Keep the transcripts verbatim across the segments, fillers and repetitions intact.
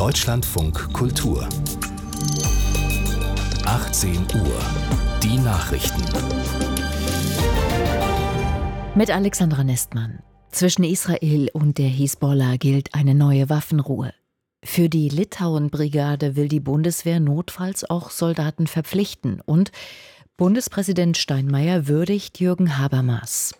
Deutschlandfunk Kultur. achtzehn Uhr. Die Nachrichten. Mit Alexandra Nestmann. Zwischen Israel und der Hisbollah gilt eine neue Waffenruhe. Für die Litauen-Brigade will die Bundeswehr notfalls auch Soldaten verpflichten. Und Bundespräsident Steinmeier würdigt Jürgen Habermas.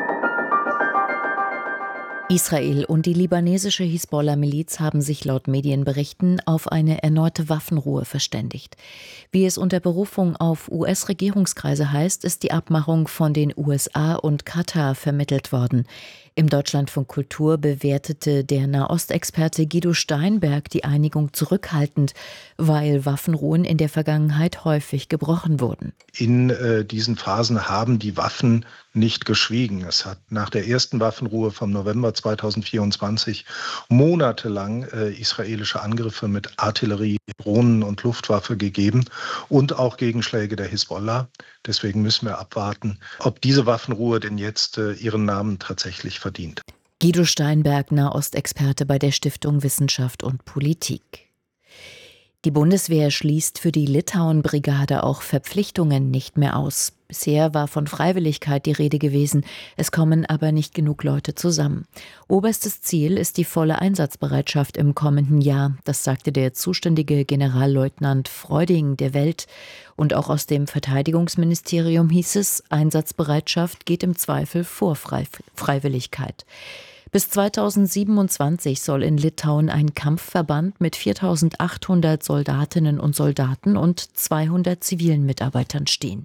Israel und die libanesische Hisbollah-Miliz haben sich laut Medienberichten auf eine erneute Waffenruhe verständigt. Wie es unter Berufung auf U S-Regierungskreise heißt, ist die Abmachung von den U S A und Katar vermittelt worden. Im Deutschlandfunk Kultur bewertete der Nahostexperte Guido Steinberg die Einigung zurückhaltend, weil Waffenruhen in der Vergangenheit häufig gebrochen wurden. In äh, diesen Phasen haben die Waffen nicht geschwiegen. Es hat nach der ersten Waffenruhe vom November zweitausendvierundzwanzig monatelang äh, israelische Angriffe mit Artillerie, Drohnen und Luftwaffe gegeben und auch Gegenschläge der Hisbollah. Deswegen müssen wir abwarten, ob diese Waffenruhe denn jetzt äh, ihren Namen tatsächlich verdient. Guido Steinberg, Nahostexperte bei der Stiftung Wissenschaft und Politik. Die Bundeswehr schließt für die Litauen-Brigade auch Verpflichtungen nicht mehr aus. Bisher war von Freiwilligkeit die Rede gewesen, es kommen aber nicht genug Leute zusammen. Oberstes Ziel ist die volle Einsatzbereitschaft im kommenden Jahr, das sagte der zuständige Generalleutnant Freuding der Welt. Und auch aus dem Verteidigungsministerium hieß es, Einsatzbereitschaft geht im Zweifel vor Freiwilligkeit. Bis zweitausendsiebenundzwanzig soll in Litauen ein Kampfverband mit viertausendachthundert Soldatinnen und Soldaten und zweihundert zivilen Mitarbeitern stehen.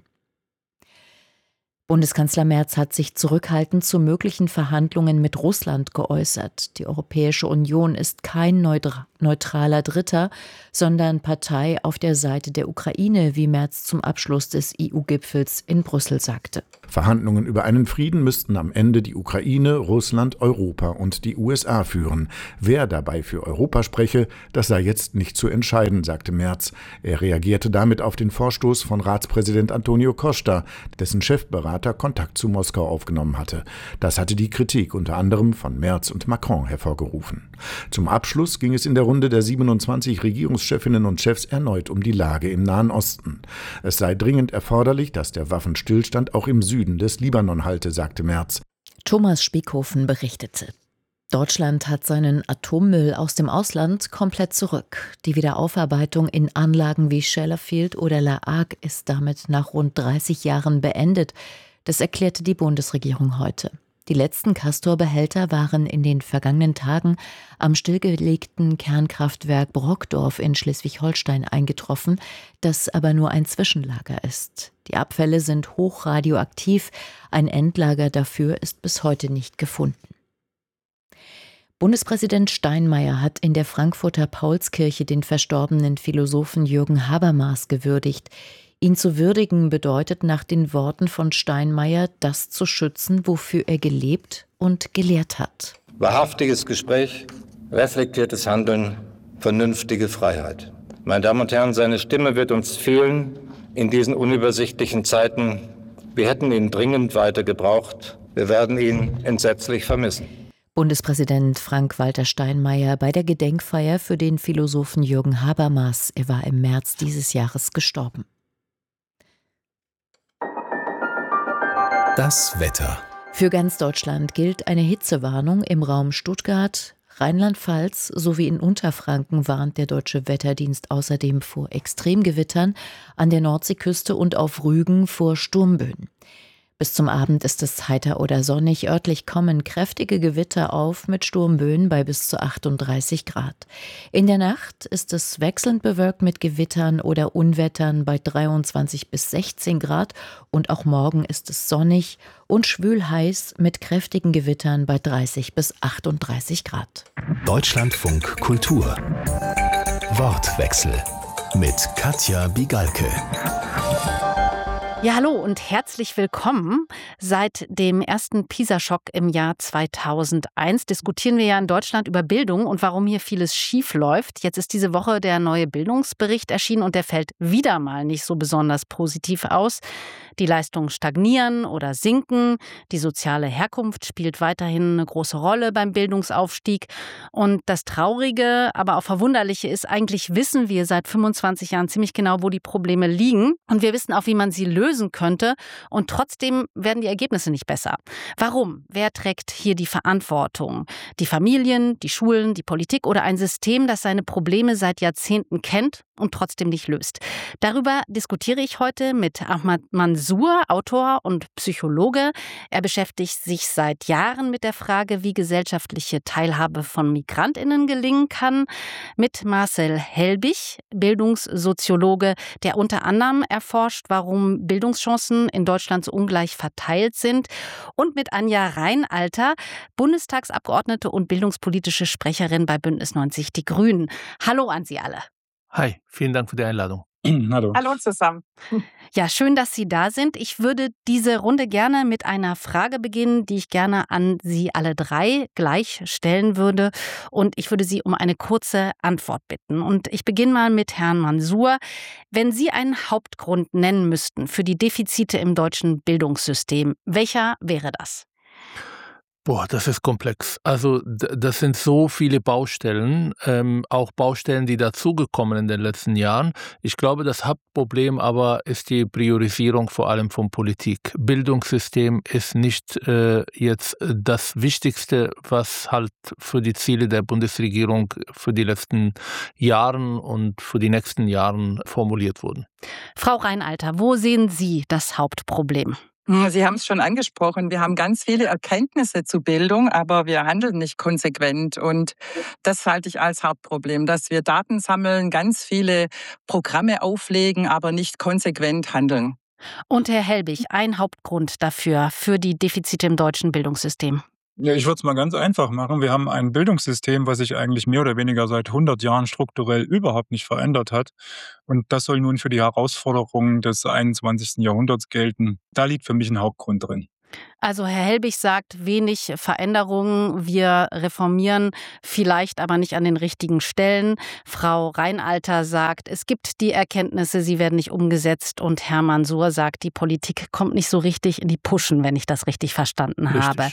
Bundeskanzler Merz hat sich zurückhaltend zu möglichen Verhandlungen mit Russland geäußert. Die Europäische Union ist kein neutraler Dritter, sondern Partei auf der Seite der Ukraine, wie Merz zum Abschluss des E U-Gipfels in Brüssel sagte. Verhandlungen über einen Frieden müssten am Ende die Ukraine, Russland, Europa und die U S A führen. Wer dabei für Europa spreche, das sei jetzt nicht zu entscheiden, sagte Merz. Er reagierte damit auf den Vorstoß von Ratspräsident Antonio Costa, dessen Chefberater Kontakt zu Moskau aufgenommen hatte. Das hatte die Kritik unter anderem von Merz und Macron hervorgerufen. Zum Abschluss ging es in der Runde der siebenundzwanzig Regierungschefinnen und Chefs erneut um die Lage im Nahen Osten. Es sei dringend erforderlich, dass der Waffenstillstand auch im Süden des Libanon halte, sagte Merz. Thomas Spiekhofen berichtete. Deutschland hat seinen Atommüll aus dem Ausland komplett zurück. Die Wiederaufarbeitung in Anlagen wie Sellafield oder La Hague ist damit nach rund dreißig Jahren beendet. Das erklärte die Bundesregierung heute. Die letzten Castor-Behälter waren in den vergangenen Tagen am stillgelegten Kernkraftwerk Brockdorf in Schleswig-Holstein eingetroffen, das aber nur ein Zwischenlager ist. Die Abfälle sind hochradioaktiv, ein Endlager dafür ist bis heute nicht gefunden. Bundespräsident Steinmeier hat in der Frankfurter Paulskirche den verstorbenen Philosophen Jürgen Habermas gewürdigt. Ihn zu würdigen bedeutet nach den Worten von Steinmeier, das zu schützen, wofür er gelebt und gelehrt hat. Wahrhaftiges Gespräch, reflektiertes Handeln, vernünftige Freiheit. Meine Damen und Herren, seine Stimme wird uns fehlen in diesen unübersichtlichen Zeiten. Wir hätten ihn dringend weiter gebraucht. Wir werden ihn entsetzlich vermissen. Bundespräsident Frank-Walter Steinmeier bei der Gedenkfeier für den Philosophen Jürgen Habermas. Er war im März dieses Jahres gestorben. Das Wetter. Für ganz Deutschland gilt eine Hitzewarnung im Raum Stuttgart, Rheinland-Pfalz sowie in Unterfranken warnt der Deutsche Wetterdienst außerdem vor Extremgewittern an der Nordseeküste und auf Rügen vor Sturmböen. Bis zum Abend ist es heiter oder sonnig. Örtlich kommen kräftige Gewitter auf mit Sturmböen bei bis zu achtunddreißig Grad. In der Nacht ist es wechselnd bewölkt mit Gewittern oder Unwettern bei dreiundzwanzig bis sechzehn Grad. Und auch morgen ist es sonnig und schwül heiß mit kräftigen Gewittern bei dreißig bis achtunddreißig Grad. Deutschlandfunk Kultur. Wortwechsel mit Katja Bigalke. Ja, hallo und herzlich willkommen. Seit dem ersten PISA-Schock im Jahr zweitausendeins diskutieren wir ja in Deutschland über Bildung und warum hier vieles schief läuft. Jetzt ist diese Woche der neue Bildungsbericht erschienen und der fällt wieder mal nicht so besonders positiv aus. Die Leistungen stagnieren oder sinken. Die soziale Herkunft spielt weiterhin eine große Rolle beim Bildungsaufstieg. Und das Traurige, aber auch Verwunderliche ist, eigentlich wissen wir seit fünfundzwanzig Jahren ziemlich genau, wo die Probleme liegen. Und wir wissen auch, wie man sie lösen könnte. Und trotzdem werden die Ergebnisse nicht besser. Warum? Wer trägt hier die Verantwortung? Die Familien, die Schulen, die Politik oder ein System, das seine Probleme seit Jahrzehnten kennt und trotzdem nicht löst? Darüber diskutiere ich heute mit Ahmad Mansour, Autor und Psychologe. Er beschäftigt sich seit Jahren mit der Frage, wie gesellschaftliche Teilhabe von MigrantInnen gelingen kann. Mit Marcel Helbig, Bildungssoziologe, der unter anderem erforscht, warum Bildungschancen in Deutschland so ungleich verteilt sind. Und mit Anja Reinalter, Bundestagsabgeordnete und bildungspolitische Sprecherin bei Bündnis neunzig Die Grünen. Hallo an Sie alle. Hi, vielen Dank für die Einladung. Hallo. Hallo zusammen. Ja, schön, dass Sie da sind. Ich würde diese Runde gerne mit einer Frage beginnen, die ich gerne an Sie alle drei gleich stellen würde. Und ich würde Sie um eine kurze Antwort bitten. Und ich beginne mal mit Herrn Mansour. Wenn Sie einen Hauptgrund nennen müssten für die Defizite im deutschen Bildungssystem, welcher wäre das? Boah, das ist komplex. Also d- das sind so viele Baustellen, ähm, auch Baustellen, die dazugekommen in den letzten Jahren. Ich glaube, das Hauptproblem aber ist die Priorisierung vor allem von Politik. Bildungssystem ist nicht äh, jetzt das Wichtigste, was halt für die Ziele der Bundesregierung für die letzten Jahren und für die nächsten Jahren formuliert wurden. Frau Reinalter, wo sehen Sie das Hauptproblem? Sie haben es schon angesprochen, wir haben ganz viele Erkenntnisse zu Bildung, aber wir handeln nicht konsequent. Und das halte ich als Hauptproblem, dass wir Daten sammeln, ganz viele Programme auflegen, aber nicht konsequent handeln. Und Herr Helbig, ein Hauptgrund dafür, für die Defizite im deutschen Bildungssystem? Ja, ich würde es mal ganz einfach machen. Wir haben ein Bildungssystem, was sich eigentlich mehr oder weniger seit hundert Jahren strukturell überhaupt nicht verändert hat. Und das soll nun für die Herausforderungen des einundzwanzigsten Jahrhunderts gelten. Da liegt für mich ein Hauptgrund drin. Also Herr Helbig sagt, wenig Veränderungen, wir reformieren, vielleicht aber nicht an den richtigen Stellen. Frau Reinalter sagt, es gibt die Erkenntnisse, sie werden nicht umgesetzt. Und Herr Mansour sagt, die Politik kommt nicht so richtig in die Puschen, wenn ich das richtig verstanden Richtig. habe.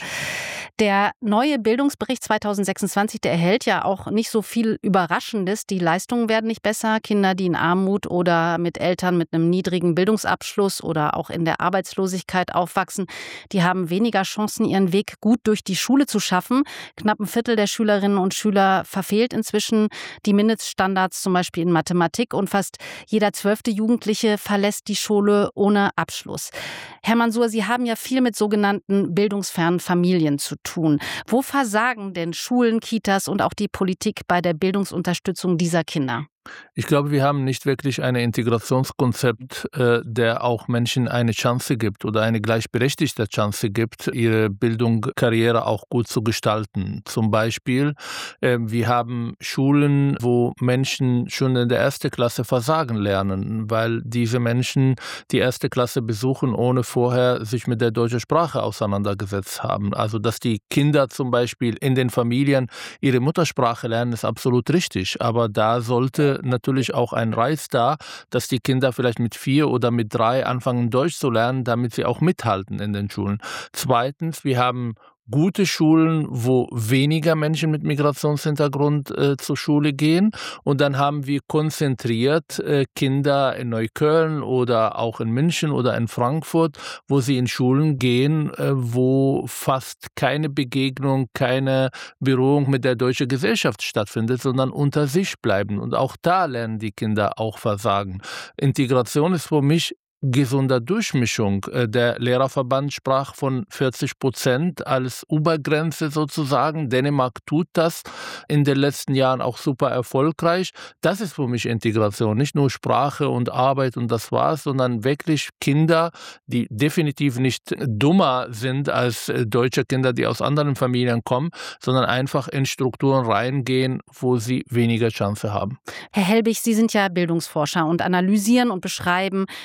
Der neue Bildungsbericht zweitausendsechsundzwanzig, der erhält ja auch nicht so viel Überraschendes. Die Leistungen werden nicht besser. Kinder, die in Armut oder mit Eltern mit einem niedrigen Bildungsabschluss oder auch in der Arbeitslosigkeit aufwachsen, die haben weniger Chancen, ihren Weg gut durch die Schule zu schaffen. Knapp ein Viertel der Schülerinnen und Schüler verfehlt inzwischen die Mindeststandards, zum Beispiel in Mathematik. Und fast jeder zwölfte Jugendliche verlässt die Schule ohne Abschluss. Herr Mansour, Sie haben ja viel mit sogenannten bildungsfernen Familien zu tun. Wo versagen denn Schulen, Kitas und auch die Politik bei der Bildungsunterstützung dieser Kinder? Ich glaube, wir haben nicht wirklich ein Integrationskonzept, äh, der auch Menschen eine Chance gibt oder eine gleichberechtigte Chance gibt, ihre Bildung, Karriere auch gut zu gestalten. Zum Beispiel, äh, wir haben Schulen, wo Menschen schon in der ersten Klasse versagen lernen, weil diese Menschen die erste Klasse besuchen, ohne vorher sich mit der deutschen Sprache auseinandergesetzt haben. Also, dass die Kinder zum Beispiel in den Familien ihre Muttersprache lernen, ist absolut richtig. Aber da sollte natürlich auch ein Reiz da, dass die Kinder vielleicht mit vier oder mit drei anfangen, Deutsch zu lernen, damit sie auch mithalten in den Schulen. Zweitens, wir haben gute Schulen, wo weniger Menschen mit Migrationshintergrund äh, zur Schule gehen. Und dann haben wir konzentriert äh, Kinder in Neukölln oder auch in München oder in Frankfurt, wo sie in Schulen gehen, äh, wo fast keine Begegnung, keine Berührung mit der deutschen Gesellschaft stattfindet, sondern unter sich bleiben. Und auch da lernen die Kinder auch versagen. Integration ist für mich gesunder Durchmischung. Der Lehrerverband sprach von vierzig Prozent als Obergrenze sozusagen. Dänemark tut das in den letzten Jahren auch super erfolgreich. Das ist für mich Integration. Nicht nur Sprache und Arbeit und das war's, sondern wirklich Kinder, die definitiv nicht dummer sind als deutsche Kinder, die aus anderen Familien kommen, sondern einfach in Strukturen reingehen, wo sie weniger Chance haben. Herr Helbig, Sie sind ja Bildungsforscher und analysieren und beschreiben die Probleme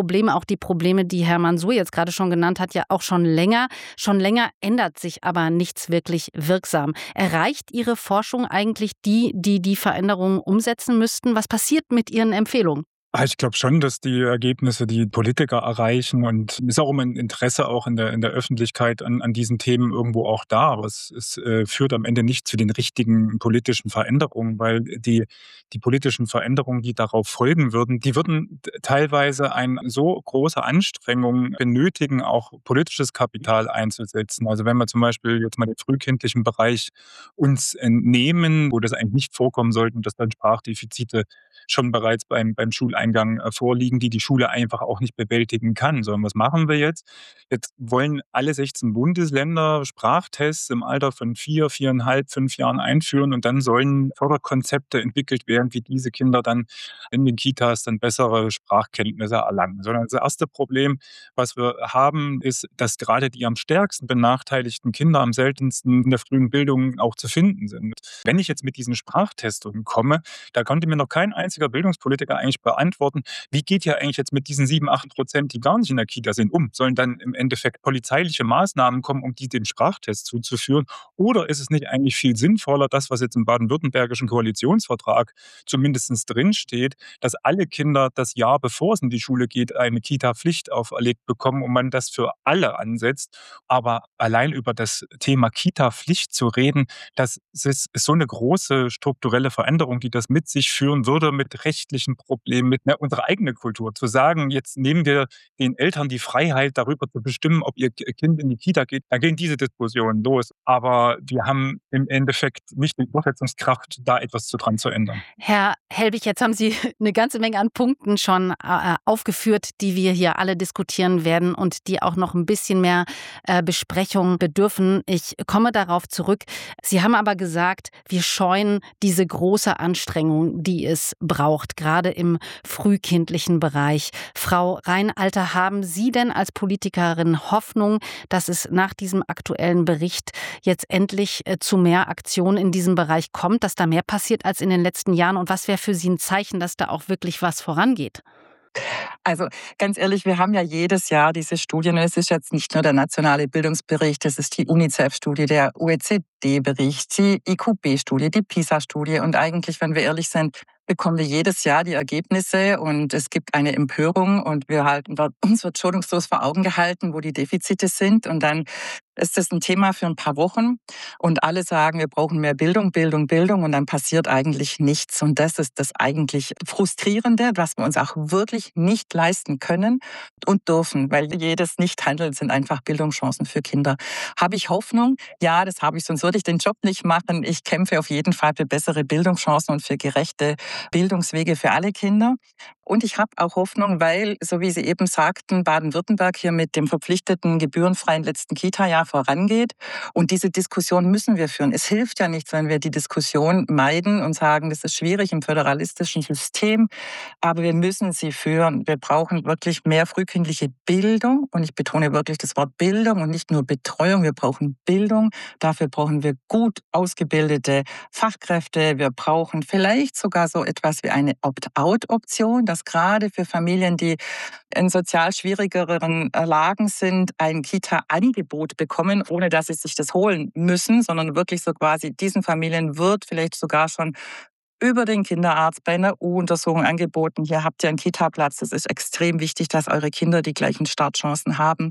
Probleme, auch die Probleme, die Herr Mansour jetzt gerade schon genannt hat, ja auch schon länger. Schon länger ändert sich aber nichts wirklich wirksam. Erreicht Ihre Forschung eigentlich die, die die Veränderungen umsetzen müssten? Was passiert mit Ihren Empfehlungen? Ah, ich glaube schon, dass die Ergebnisse die Politiker erreichen, und es ist auch immer ein Interesse auch in der in der Öffentlichkeit an an diesen Themen irgendwo auch da. Aber es es, äh, führt am Ende nicht zu den richtigen politischen Veränderungen, weil die die politischen Veränderungen, die darauf folgen würden, die würden t teilweise eine so große Anstrengung benötigen, auch politisches Kapital einzusetzen. Also, wenn wir zum Beispiel jetzt mal den frühkindlichen Bereich uns entnehmen, wo das eigentlich nicht vorkommen sollte, dass dann Sprachdefizite schon bereits beim beim Schuleingang, äh, vorliegen, die die Schule einfach auch nicht bewältigen kann. Sondern was machen wir jetzt? Jetzt wollen alle sechzehn Bundesländer Sprachtests im Alter von vier, viereinhalb, fünf Jahren einführen, und dann sollen Förderkonzepte entwickelt werden, wie diese Kinder dann in den Kitas dann bessere Sprachkenntnisse erlangen. Sondern das erste Problem, was wir haben, ist, dass gerade die am stärksten benachteiligten Kinder am seltensten in der frühen Bildung auch zu finden sind. Wenn ich jetzt mit diesen Sprachtestungen komme, da konnte mir noch kein einziger Bildungspolitiker eigentlich beantworten, wie geht ihr eigentlich jetzt mit diesen sieben, acht Prozent, die gar nicht in der Kita sind, um? Sollen dann im Endeffekt polizeiliche Maßnahmen kommen, um die den Sprachtest zuzuführen? Oder ist es nicht eigentlich viel sinnvoller, das, was jetzt im baden-württembergischen Koalitionsvertrag zumindest drinsteht, dass alle Kinder das Jahr, bevor es in die Schule geht, eine Kita-Pflicht auferlegt bekommen und man das für alle ansetzt? Aber allein über das Thema Kita-Pflicht zu reden, das ist so eine große strukturelle Veränderung, die das mit sich führen würde, mit rechtlichen Problemen, mit ne, unserer eigenen Kultur. Zu sagen, jetzt nehmen wir den Eltern die Freiheit, darüber zu bestimmen, ob ihr Kind in die Kita geht, da gehen diese Diskussionen los. Aber wir haben im Endeffekt nicht die Durchsetzungskraft, da etwas zu dran zu ändern. Herr Helbig, jetzt haben Sie eine ganze Menge an Punkten schon äh, aufgeführt, die wir hier alle diskutieren werden und die auch noch ein bisschen mehr äh, Besprechung bedürfen. Ich komme darauf zurück. Sie haben aber gesagt, wir scheuen diese große Anstrengung, die es braucht, gerade im frühkindlichen Bereich. Frau Reinalter, haben Sie denn als Politikerin Hoffnung, dass es nach diesem aktuellen Bericht jetzt endlich äh, zu mehr Aktionen in diesem Bereich kommt, dass da mehr passiert als in den letzten Jahren? Und was wäre für Sie ein Zeichen, dass da auch wirklich was vorangeht? Also ganz ehrlich, wir haben ja jedes Jahr diese Studien. Es ist jetzt nicht nur der nationale Bildungsbericht, das ist die UNICEF-Studie, der O E C D-Bericht, die I Q B-Studie, die PISA-Studie. Und eigentlich, wenn wir ehrlich sind, bekommen wir jedes Jahr die Ergebnisse und es gibt eine Empörung und wir halten, uns wird schonungslos vor Augen gehalten, wo die Defizite sind, und dann ist das ein Thema für ein paar Wochen und alle sagen, wir brauchen mehr Bildung, Bildung, Bildung, und dann passiert eigentlich nichts, und das ist das eigentlich Frustrierende, was wir uns auch wirklich nicht leisten können und dürfen, weil jedes Nichthandeln sind einfach Bildungschancen für Kinder. Habe ich Hoffnung? Ja, das habe ich, sonst würde ich den Job nicht machen. Ich kämpfe auf jeden Fall für bessere Bildungschancen und für gerechte Bildungswege für alle Kinder. Und ich habe auch Hoffnung, weil, so wie Sie eben sagten, Baden-Württemberg hier mit dem verpflichteten gebührenfreien letzten Kita-Jahr vorangeht. Und diese Diskussion müssen wir führen. Es hilft ja nichts, wenn wir die Diskussion meiden und sagen, das ist schwierig im föderalistischen System. Aber wir müssen sie führen. Wir brauchen wirklich mehr frühkindliche Bildung. Und ich betone wirklich das Wort Bildung und nicht nur Betreuung. Wir brauchen Bildung. Dafür brauchen wir gut ausgebildete Fachkräfte. Wir brauchen vielleicht sogar so etwas wie eine Opt-out-Option, dass gerade für Familien, die in sozial schwierigeren Lagen sind, ein Kita-Angebot bekommen, ohne dass sie sich das holen müssen, sondern wirklich so quasi diesen Familien wird vielleicht sogar schon über den Kinderarzt bei einer U-Untersuchung angeboten. Hier habt ihr einen Kita-Platz. Das ist extrem wichtig, dass eure Kinder die gleichen Startchancen haben.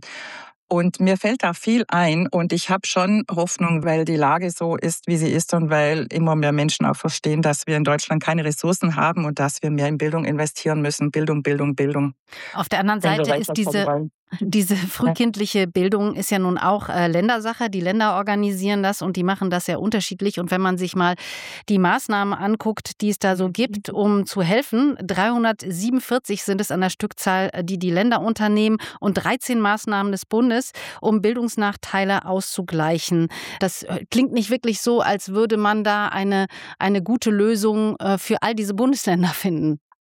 Und mir fällt da viel ein und ich habe schon Hoffnung, weil die Lage so ist, wie sie ist und weil immer mehr Menschen auch verstehen, dass wir in Deutschland keine Ressourcen haben und dass wir mehr in Bildung investieren müssen. Bildung, Bildung, Bildung. Auf der anderen Seite ist diese... Diese frühkindliche Bildung ist ja nun auch äh, Ländersache. Die Länder organisieren das und die machen das sehr unterschiedlich. Und wenn man sich mal die Maßnahmen anguckt, die es da so gibt, um zu helfen, dreihundertsiebenundvierzig sind es an der Stückzahl, die die Länder unternehmen, und dreizehn Maßnahmen des Bundes, um Bildungsnachteile auszugleichen. Das klingt nicht wirklich so, als würde man da eine, eine gute Lösung äh, für all diese Bundesländer finden.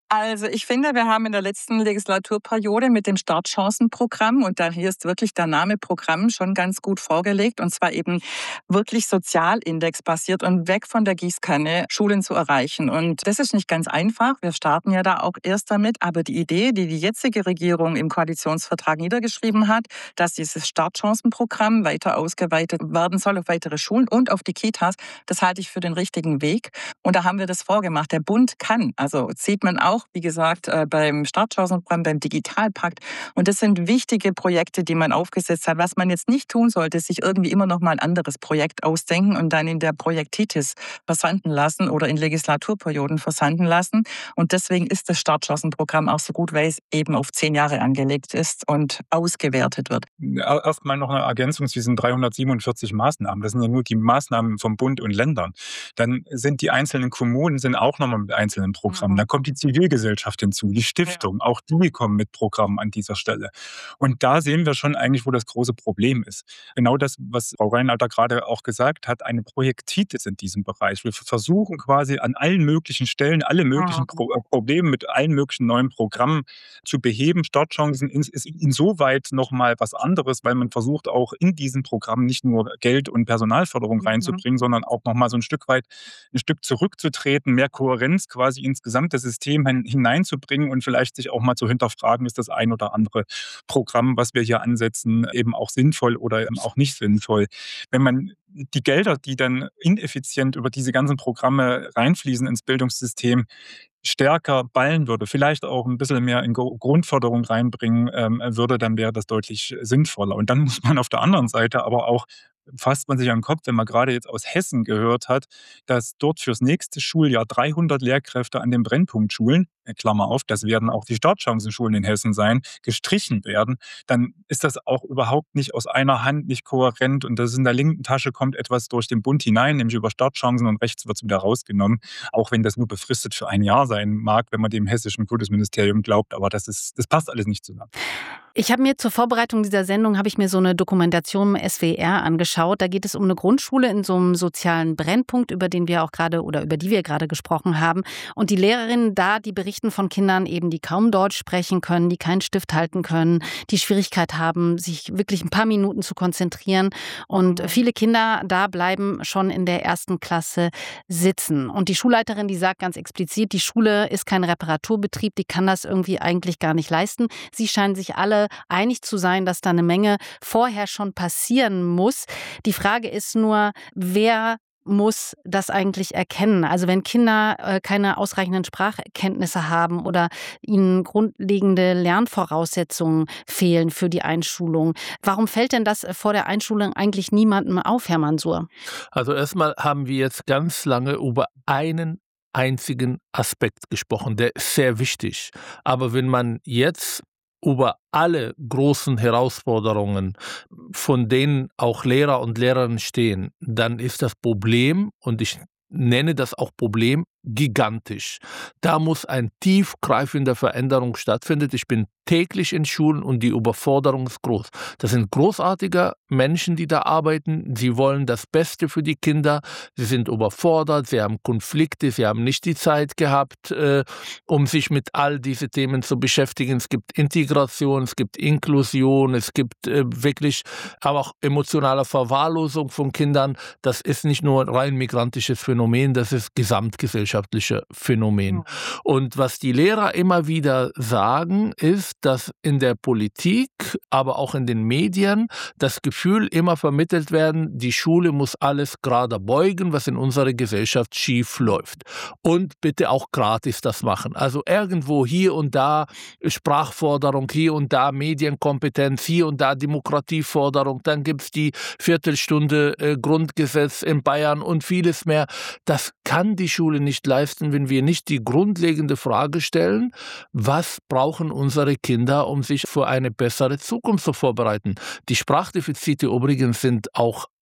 Also ich finde, wir haben in der letzten Legislaturperiode mit dem Startchancenprogramm, und da hier ist wirklich der Name Programm schon ganz gut vorgelegt, und zwar eben wirklich sozialindexbasiert und weg von der Gießkanne Schulen zu erreichen. Und das ist nicht ganz einfach. Wir starten ja da auch erst damit. Aber die Idee, die die jetzige Regierung im Koalitionsvertrag niedergeschrieben hat, dass dieses Startchancenprogramm weiter ausgeweitet werden soll auf weitere Schulen und auf die Kitas, das halte ich für den richtigen Weg. Und da haben wir das vorgemacht. Der Bund kann, also sieht man auch, wie gesagt, beim Startchancenprogramm, beim Digitalpakt. Und das sind wichtige Projekte, die man aufgesetzt hat. Was man jetzt nicht tun sollte, sich irgendwie immer noch mal ein anderes Projekt ausdenken und dann in der Projektitis versanden lassen oder in Legislaturperioden versanden lassen. Und deswegen ist das Startchancenprogramm auch so gut, weil es eben auf zehn Jahre angelegt ist und ausgewertet wird. Erstmal noch eine Ergänzung zu diesen dreihundertsiebenundvierzig Maßnahmen. Das sind ja nur die Maßnahmen vom Bund und Ländern. Dann sind die einzelnen Kommunen sind auch nochmal mit einzelnen Programmen. Mhm. Dann kommt die Zivilgesellschaft hinzu, die Stiftung, ja. Auch die kommen mit Programmen an dieser Stelle. Und da sehen wir schon eigentlich, wo das große Problem ist. Genau das, was Frau Reinalter gerade auch gesagt hat, eine Projektitis in diesem Bereich. Wir versuchen quasi an allen möglichen Stellen, alle möglichen Pro- Probleme mit allen möglichen neuen Programmen zu beheben. Startchancen ist insoweit nochmal was anderes, weil man versucht auch in diesen Programmen nicht nur Geld und Personalförderung reinzubringen, mhm. sondern auch nochmal so ein Stück weit, ein Stück zurückzutreten, mehr Kohärenz quasi ins gesamte System hineinzubringen und vielleicht sich auch mal zu hinterfragen, ist das ein oder andere Programm, was wir hier ansetzen, eben auch sinnvoll oder eben auch nicht sinnvoll. Wenn man die Gelder, die dann ineffizient über diese ganzen Programme reinfließen ins Bildungssystem, stärker ballen würde, vielleicht auch ein bisschen mehr in Grundförderung reinbringen ähm, würde, dann wäre das deutlich sinnvoller. Und dann muss man auf der anderen Seite aber auch, fasst man sich an den Kopf, wenn man gerade jetzt aus Hessen gehört hat, dass dort fürs nächste Schuljahr dreihundert Lehrkräfte an den Brennpunktschulen, Klammer auf, das werden auch die Startchancenschulen in Hessen sein, gestrichen werden, dann ist das auch überhaupt nicht aus einer Hand, nicht kohärent, und das in der linken Tasche kommt etwas durch den Bund hinein, nämlich über Startchancen, und rechts wird es wieder rausgenommen, auch wenn das nur befristet für ein Jahr sein mag, wenn man dem hessischen Kultusministerium glaubt, aber das ist, das passt alles nicht zusammen. Ich habe mir zur Vorbereitung dieser Sendung habe ich mir so eine Dokumentation im S W R angeschaut. Da geht es um eine Grundschule in so einem sozialen Brennpunkt, über den wir auch gerade oder über die wir gerade gesprochen haben. Und die Lehrerinnen da, die berichten von Kindern eben, die kaum Deutsch sprechen können, die keinen Stift halten können, die Schwierigkeit haben, sich wirklich ein paar Minuten zu konzentrieren. Und viele Kinder da bleiben schon in der ersten Klasse sitzen. Und die Schulleiterin, die sagt ganz explizit, die Schule ist kein Reparaturbetrieb, die kann das irgendwie eigentlich gar nicht leisten. Sie scheinen sich alle einig zu sein, dass da eine Menge vorher schon passieren muss. Die Frage ist nur, wer muss das eigentlich erkennen? Also wenn Kinder äh, keine ausreichenden Sprachkenntnisse haben oder ihnen grundlegende Lernvoraussetzungen fehlen für die Einschulung, warum fällt denn das vor der Einschulung eigentlich niemandem auf, Herr Mansour? Also erstmal haben wir jetzt ganz lange über einen einzigen Aspekt gesprochen, der ist sehr wichtig. Aber wenn man jetzt über alle großen Herausforderungen, von denen auch Lehrer und Lehrerinnen stehen, dann ist das Problem, und ich nenne das auch Problem, gigantisch. Da muss eine tiefgreifende Veränderung stattfinden. Ich bin täglich in Schulen und die Überforderung ist groß. Das sind großartige Menschen, die da arbeiten. Sie wollen das Beste für die Kinder. Sie sind überfordert, sie haben Konflikte, sie haben nicht die Zeit gehabt, äh, um sich mit all diesen Themen zu beschäftigen. Es gibt Integration, es gibt Inklusion, es gibt äh, wirklich aber auch emotionale Verwahrlosung von Kindern. Das ist nicht nur ein rein migrantisches Phänomen, das ist gesamtgesellschaftlich. Phänomen. Und was die Lehrer immer wieder sagen, ist, dass in der Politik, aber auch in den Medien das Gefühl immer vermittelt werden, die Schule muss alles gerade beugen, was in unserer Gesellschaft schief läuft. Und bitte auch gratis das machen. Also irgendwo hier und da Sprachforderung, hier und da Medienkompetenz, hier und da Demokratieforderung, dann gibt es die Viertelstunde äh, Grundgesetz in Bayern und vieles mehr. Das kann die Schule nicht leisten, wenn wir nicht die grundlegende Frage stellen, was brauchen unsere Kinder, um sich für eine bessere Zukunft zu vorbereiten. Die Sprachdefizite übrigens sind auch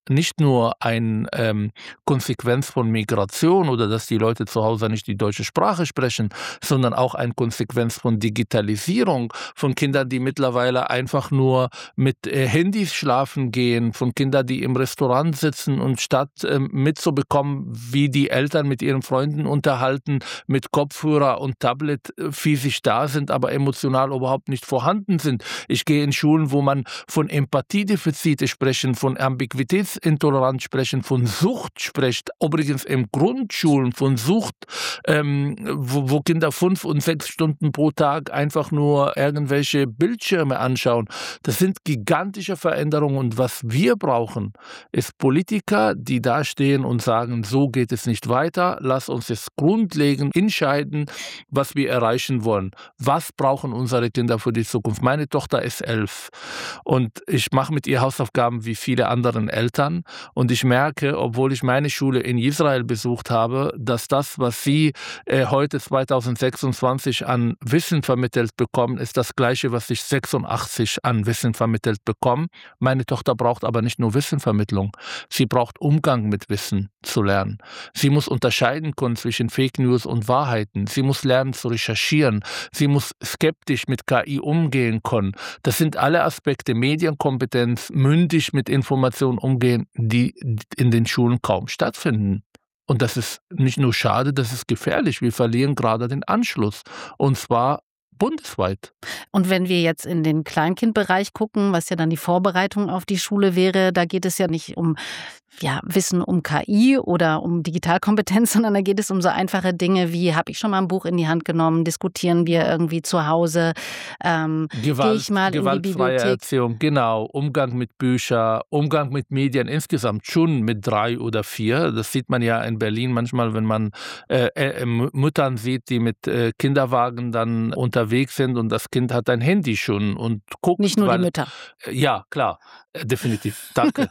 nicht nur eine ähm, Konsequenz von Migration oder dass die Leute zu Hause nicht die deutsche Sprache sprechen, sondern auch eine Konsequenz von Digitalisierung, von Kindern, die mittlerweile einfach nur mit äh, Handys schlafen gehen, von Kindern, die im Restaurant sitzen und statt äh, mitzubekommen, wie die Eltern mit ihren Freunden unterhalten, mit Kopfhörer und Tablet äh, physisch da sind, aber emotional überhaupt nicht vorhanden sind. Ich gehe in Schulen, wo man von Empathiedefizite sprechen, von Ambiguitätsintoleranz sprechen, von Sucht spricht. Übrigens in Grundschulen von Sucht, ähm, wo, wo Kinder fünf und sechs Stunden pro Tag einfach nur irgendwelche Bildschirme anschauen. Das sind gigantische Veränderungen und was wir brauchen, ist Politiker, die da stehen und sagen, so geht es nicht weiter, lass uns jetzt grundlegend entscheiden, was wir erreichen wollen. Was brauchen unsere Kinder für die Zukunft? Meine Tochter ist elf und ich mache mit ihr Hausaufgaben wie viele anderen Eltern und ich merke, obwohl ich meine Schule in Israel besucht habe, dass das, was sie äh, heute zweitausendsechsundzwanzig an Wissen vermittelt bekommen, ist das Gleiche, was ich sechsundachtzig an Wissen vermittelt bekomme. Meine Tochter braucht aber nicht nur Wissenvermittlung, sie braucht Umgang mit Wissen zu lernen. Sie muss unterscheiden können zwischen Fake News und Wahrheiten. Sie muss lernen zu recherchieren. Sie muss skeptisch mit K I umgehen können. Das sind alle Aspekte, Medienkompetenz, mündig mit Informationen umgehen, die in den Schulen kaum stattfinden. Und das ist nicht nur schade, das ist gefährlich. Wir verlieren gerade den Anschluss. Und zwar bundesweit. Und wenn wir jetzt in den Kleinkindbereich gucken, was ja dann die Vorbereitung auf die Schule wäre, da geht es ja nicht um ja, Wissen um K I oder um Digitalkompetenz, sondern da geht es um so einfache Dinge wie, habe ich schon mal ein Buch in die Hand genommen, diskutieren wir irgendwie zu Hause, ähm, Gewalt, gehe ich mal in die gewaltfreie Bibliothek. Erziehung, genau, Umgang mit Büchern, Umgang mit Medien insgesamt schon mit drei oder vier. Das sieht man ja in Berlin manchmal, wenn man äh, äh, Müttern sieht, die mit äh, Kinderwagen dann unterwegs sind und das Kind hat ein Handy schon und guckt. Nicht nur weil, die Mütter. Ja, klar, äh, definitiv, danke.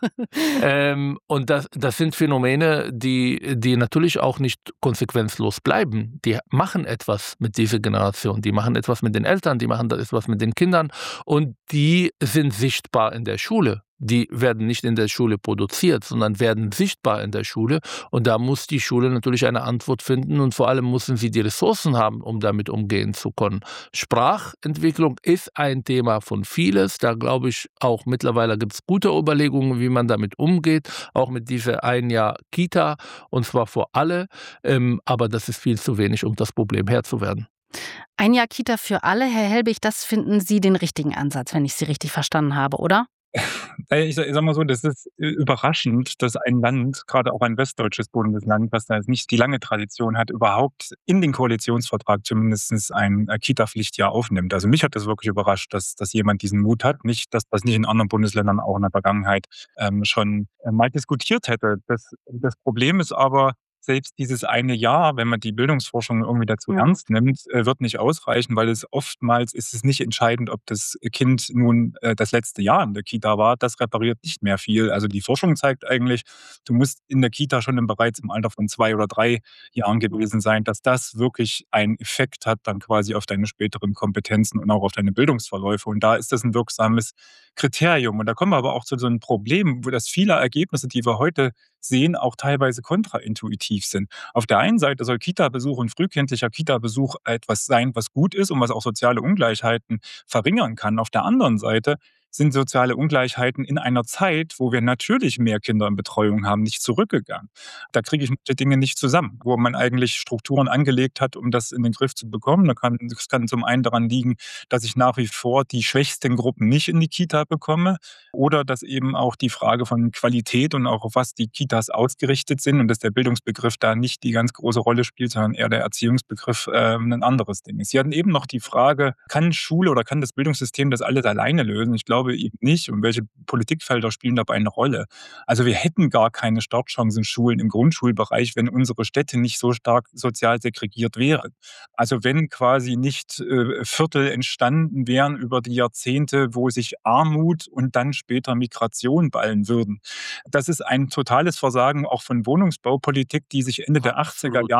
ähm, Und das, das sind Phänomene, die, die natürlich auch nicht konsequenzlos bleiben. Die machen etwas mit dieser Generation, die machen etwas mit den Eltern, die machen etwas mit den Kindern und die sind sichtbar in der Schule. Die werden nicht in der Schule produziert, sondern werden sichtbar in der Schule. Und da muss die Schule natürlich eine Antwort finden und vor allem müssen sie die Ressourcen haben, um damit umgehen zu können. Sprachentwicklung ist ein Thema von vieles. Da glaube ich auch mittlerweile gibt es gute Überlegungen, wie man damit umgeht, auch mit dieser ein Jahr Kita und zwar für alle. Ähm, aber das ist viel zu wenig, um das Problem Herr zu werden. Ein Jahr Kita für alle, Herr Helbig, das finden Sie den richtigen Ansatz, wenn ich Sie richtig verstanden habe, oder? Ich sage mal so, das ist überraschend, dass ein Land, gerade auch ein westdeutsches Bundesland, was da jetzt nicht die lange Tradition hat, überhaupt in den Koalitionsvertrag zumindest ein Kita-Pflichtjahr aufnimmt. Also mich hat das wirklich überrascht, dass, dass jemand diesen Mut hat. Nicht, dass das nicht in anderen Bundesländern auch in der Vergangenheit ähm, schon äh, mal diskutiert hätte. Das, das Problem ist aber, selbst dieses eine Jahr, wenn man die Bildungsforschung irgendwie dazu Ja. ernst nimmt, äh, wird nicht ausreichen, weil es oftmals ist es nicht entscheidend, ob das Kind nun äh, das letzte Jahr in der Kita war. Das repariert nicht mehr viel. Also die Forschung zeigt eigentlich, du musst in der Kita schon im bereits im Alter von zwei oder drei Jahren gewesen sein, dass das wirklich einen Effekt hat dann quasi auf deine späteren Kompetenzen und auch auf deine Bildungsverläufe. Und da ist das ein wirksames Kriterium. Und da kommen wir aber auch zu so einem Problem, wo das viele Ergebnisse, die wir heute sehen, auch teilweise kontraintuitiv sind. Auf der einen Seite soll Kita-Besuch und frühkindlicher Kita-Besuch etwas sein, was gut ist und was auch soziale Ungleichheiten verringern kann. Auf der anderen Seite sind soziale Ungleichheiten in einer Zeit, wo wir natürlich mehr Kinder in Betreuung haben, nicht zurückgegangen. Da kriege ich manche Dinge nicht zusammen, wo man eigentlich Strukturen angelegt hat, um das in den Griff zu bekommen. Da kann, das kann zum einen daran liegen, dass ich nach wie vor die schwächsten Gruppen nicht in die Kita bekomme oder dass eben auch die Frage von Qualität und auch auf was die Kitas ausgerichtet sind und dass der Bildungsbegriff da nicht die ganz große Rolle spielt, sondern eher der Erziehungsbegriff äh, ein anderes Ding ist. Sie hatten eben noch die Frage, kann Schule oder kann das Bildungssystem das alles alleine lösen? Ich glaube eben nicht. Und welche Politikfelder spielen dabei eine Rolle? Also wir hätten gar keine Startchancen-Schulen im Grundschulbereich, wenn unsere Städte nicht so stark sozial segregiert wären. Also wenn quasi nicht äh, Viertel entstanden wären über die Jahrzehnte, wo sich Armut und dann später Migration ballen würden. Das ist ein totales Versagen auch von Wohnungsbaupolitik, die sich Ende der achtziger Jahre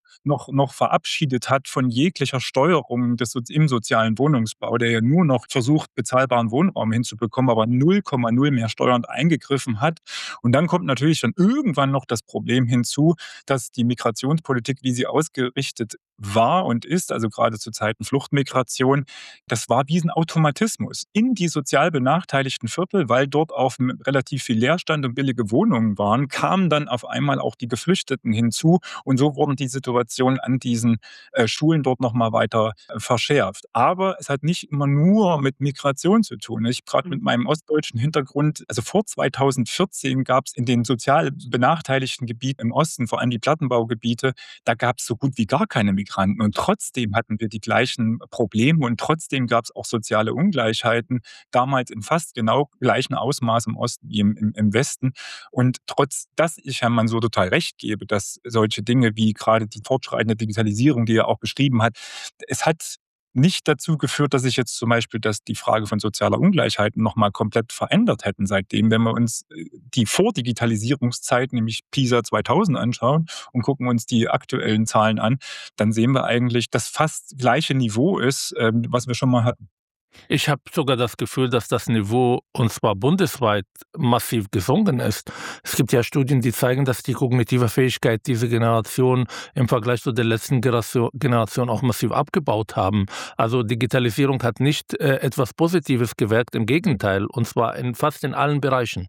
noch, noch verabschiedet hat von jeglicher Steuerung des, im sozialen Wohnungsbau, der ja nur noch versucht, bezahlbaren Wohnraum hinzubekommen, aber null Komma null mehr steuernd eingegriffen hat. Und dann kommt natürlich dann irgendwann noch das Problem hinzu, dass die Migrationspolitik, wie sie ausgerichtet war und ist, also gerade zu Zeiten Fluchtmigration, das war wie ein Automatismus in die sozial benachteiligten Viertel, weil dort auch relativ viel Leerstand und billige Wohnungen waren, kamen dann auf einmal auch die Geflüchteten hinzu und so wurden die Situationen an diesen äh, Schulen dort nochmal weiter äh, verschärft. Aber es hat nicht immer nur mit Migration zu tun. Ich gerade mit meinem ostdeutschen Hintergrund, also vor zweitausendvierzehn gab es in den sozial benachteiligten Gebieten im Osten, vor allem die Plattenbaugebiete, da gab es so gut wie gar keine Migration. Und trotzdem hatten wir die gleichen Probleme und trotzdem gab es auch soziale Ungleichheiten, damals in fast genau gleichen Ausmaß im Osten wie im, im, im Westen. Und trotz, dass ich Herrn Mansour total recht gebe, dass solche Dinge wie gerade die fortschreitende Digitalisierung, die er auch beschrieben hat, es hat nicht dazu geführt, dass sich jetzt zum Beispiel dass die Frage von sozialer Ungleichheit nochmal komplett verändert hätten seitdem. Wenn wir uns die Vordigitalisierungszeit, nämlich PISA zweitausend anschauen und gucken uns die aktuellen Zahlen an, dann sehen wir eigentlich, dass fast gleiche Niveau ist, was wir schon mal hatten. Ich habe sogar das Gefühl, dass das Niveau, und zwar bundesweit, massiv gesunken ist. Es gibt ja Studien, die zeigen, dass die kognitive Fähigkeit dieser Generation im Vergleich zu der letzten Generation auch massiv abgebaut haben. Also Digitalisierung hat nicht äh, etwas Positives gewirkt, im Gegenteil, und zwar in fast in allen Bereichen.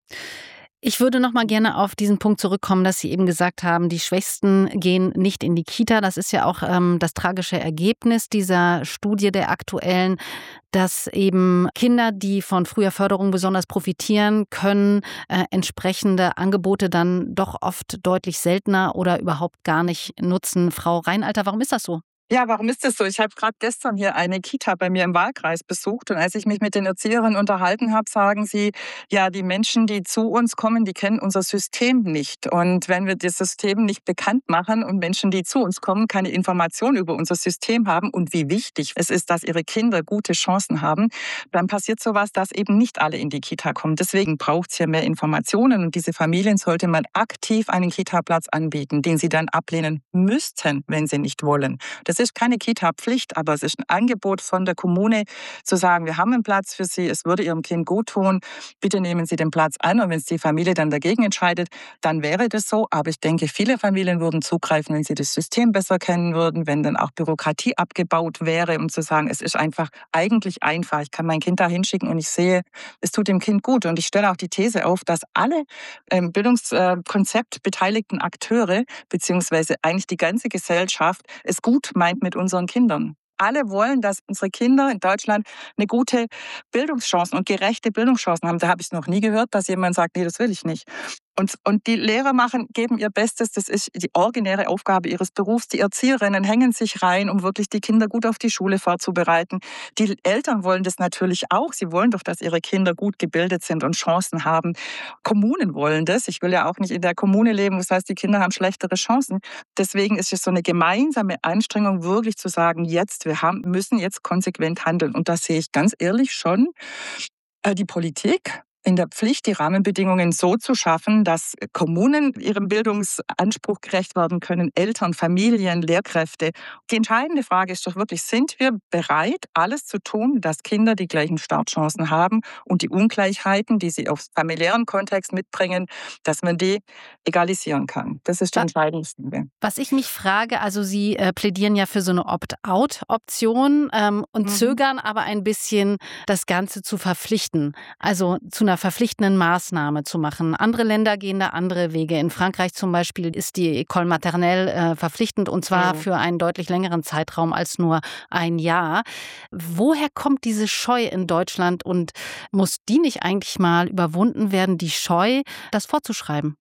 Ich würde noch mal gerne auf diesen Punkt zurückkommen, dass Sie eben gesagt haben, die Schwächsten gehen nicht in die Kita. Das ist ja auch ähm, das tragische Ergebnis dieser Studie der aktuellen, dass eben Kinder, die von früher Förderung besonders profitieren können, äh, entsprechende Angebote dann doch oft deutlich seltener oder überhaupt gar nicht nutzen. Frau Reinalter, warum ist das so? Ja, warum ist das so? Ich habe gerade gestern hier eine Kita bei mir im Wahlkreis besucht und als ich mich mit den Erzieherinnen unterhalten habe, sagen sie, ja, die Menschen, die zu uns kommen, die kennen unser System nicht. Und wenn wir das System nicht bekannt machen und Menschen, die zu uns kommen, keine Information über unser System haben und wie wichtig es ist, dass ihre Kinder gute Chancen haben, dann passiert sowas, dass eben nicht alle in die Kita kommen. Deswegen braucht es hier mehr Informationen und diese Familien sollte man aktiv einen Kita-Platz anbieten, den sie dann ablehnen müssten, wenn sie nicht wollen. Das ist keine Kita-Pflicht, aber es ist ein Angebot von der Kommune, zu sagen, wir haben einen Platz für Sie, es würde Ihrem Kind gut tun, bitte nehmen Sie den Platz an. Und wenn es die Familie dann dagegen entscheidet, dann wäre das so. Aber ich denke, viele Familien würden zugreifen, wenn sie das System besser kennen würden, wenn dann auch Bürokratie abgebaut wäre, um zu sagen, es ist einfach eigentlich einfach. Ich kann mein Kind da hinschicken und ich sehe, es tut dem Kind gut. Und ich stelle auch die These auf, dass alle im Bildungskonzept beteiligten Akteure, beziehungsweise eigentlich die ganze Gesellschaft, es gut meint mit unseren Kindern. Alle wollen, dass unsere Kinder in Deutschland eine gute Bildungschancen und gerechte Bildungschancen haben. Da habe ich es noch nie gehört, dass jemand sagt, nee, das will ich nicht. Und, und die Lehrer machen, geben ihr Bestes, das ist die originäre Aufgabe ihres Berufs. Die Erzieherinnen hängen sich rein, um wirklich die Kinder gut auf die Schule vorzubereiten. Die Eltern wollen das natürlich auch. Sie wollen doch, dass ihre Kinder gut gebildet sind und Chancen haben. Kommunen wollen das. Ich will ja auch nicht in der Kommune leben, das heißt, die Kinder haben schlechtere Chancen. Deswegen ist es so eine gemeinsame Anstrengung, wirklich zu sagen, jetzt, wir haben, müssen jetzt konsequent handeln. Und da sehe ich ganz ehrlich schon äh, die Politik in der Pflicht, die Rahmenbedingungen so zu schaffen, dass Kommunen ihrem Bildungsanspruch gerecht werden können, Eltern, Familien, Lehrkräfte. Die entscheidende Frage ist doch wirklich, sind wir bereit, alles zu tun, dass Kinder die gleichen Startchancen haben und die Ungleichheiten, die sie aus familiären Kontext mitbringen, dass man die egalisieren kann. Das ist die entscheidendste. Was ich mich frage, also Sie äh, plädieren ja für so eine Opt-out-Option ähm, und mhm. zögern aber ein bisschen, das Ganze zu verpflichten. Also zu einer verpflichtenden Maßnahme zu machen. Andere Länder gehen da andere Wege. In Frankreich zum Beispiel ist die École maternelle äh, verpflichtend und zwar mhm. für einen deutlich längeren Zeitraum als nur ein Jahr. Woher kommt diese Scheu in Deutschland und muss die nicht eigentlich mal überwunden werden, die Scheu, das vorzuschreiben?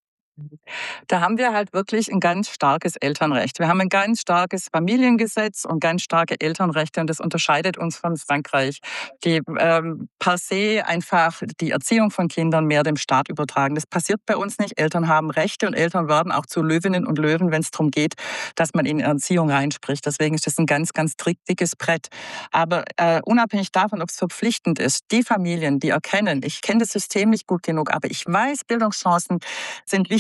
Da haben wir halt wirklich ein ganz starkes Elternrecht. Wir haben ein ganz starkes Familiengesetz und ganz starke Elternrechte und das unterscheidet uns von Frankreich, die ähm, per se einfach die Erziehung von Kindern mehr dem Staat übertragen. Das passiert bei uns nicht. Eltern haben Rechte und Eltern werden auch zu Löwinnen und Löwen, wenn es darum geht, dass man in Erziehung reinspricht. Deswegen ist das ein ganz, ganz dickes Brett. Aber äh, unabhängig davon, ob es verpflichtend ist, die Familien, die erkennen, ich kenne das System nicht gut genug, aber ich weiß, Bildungschancen sind wichtig,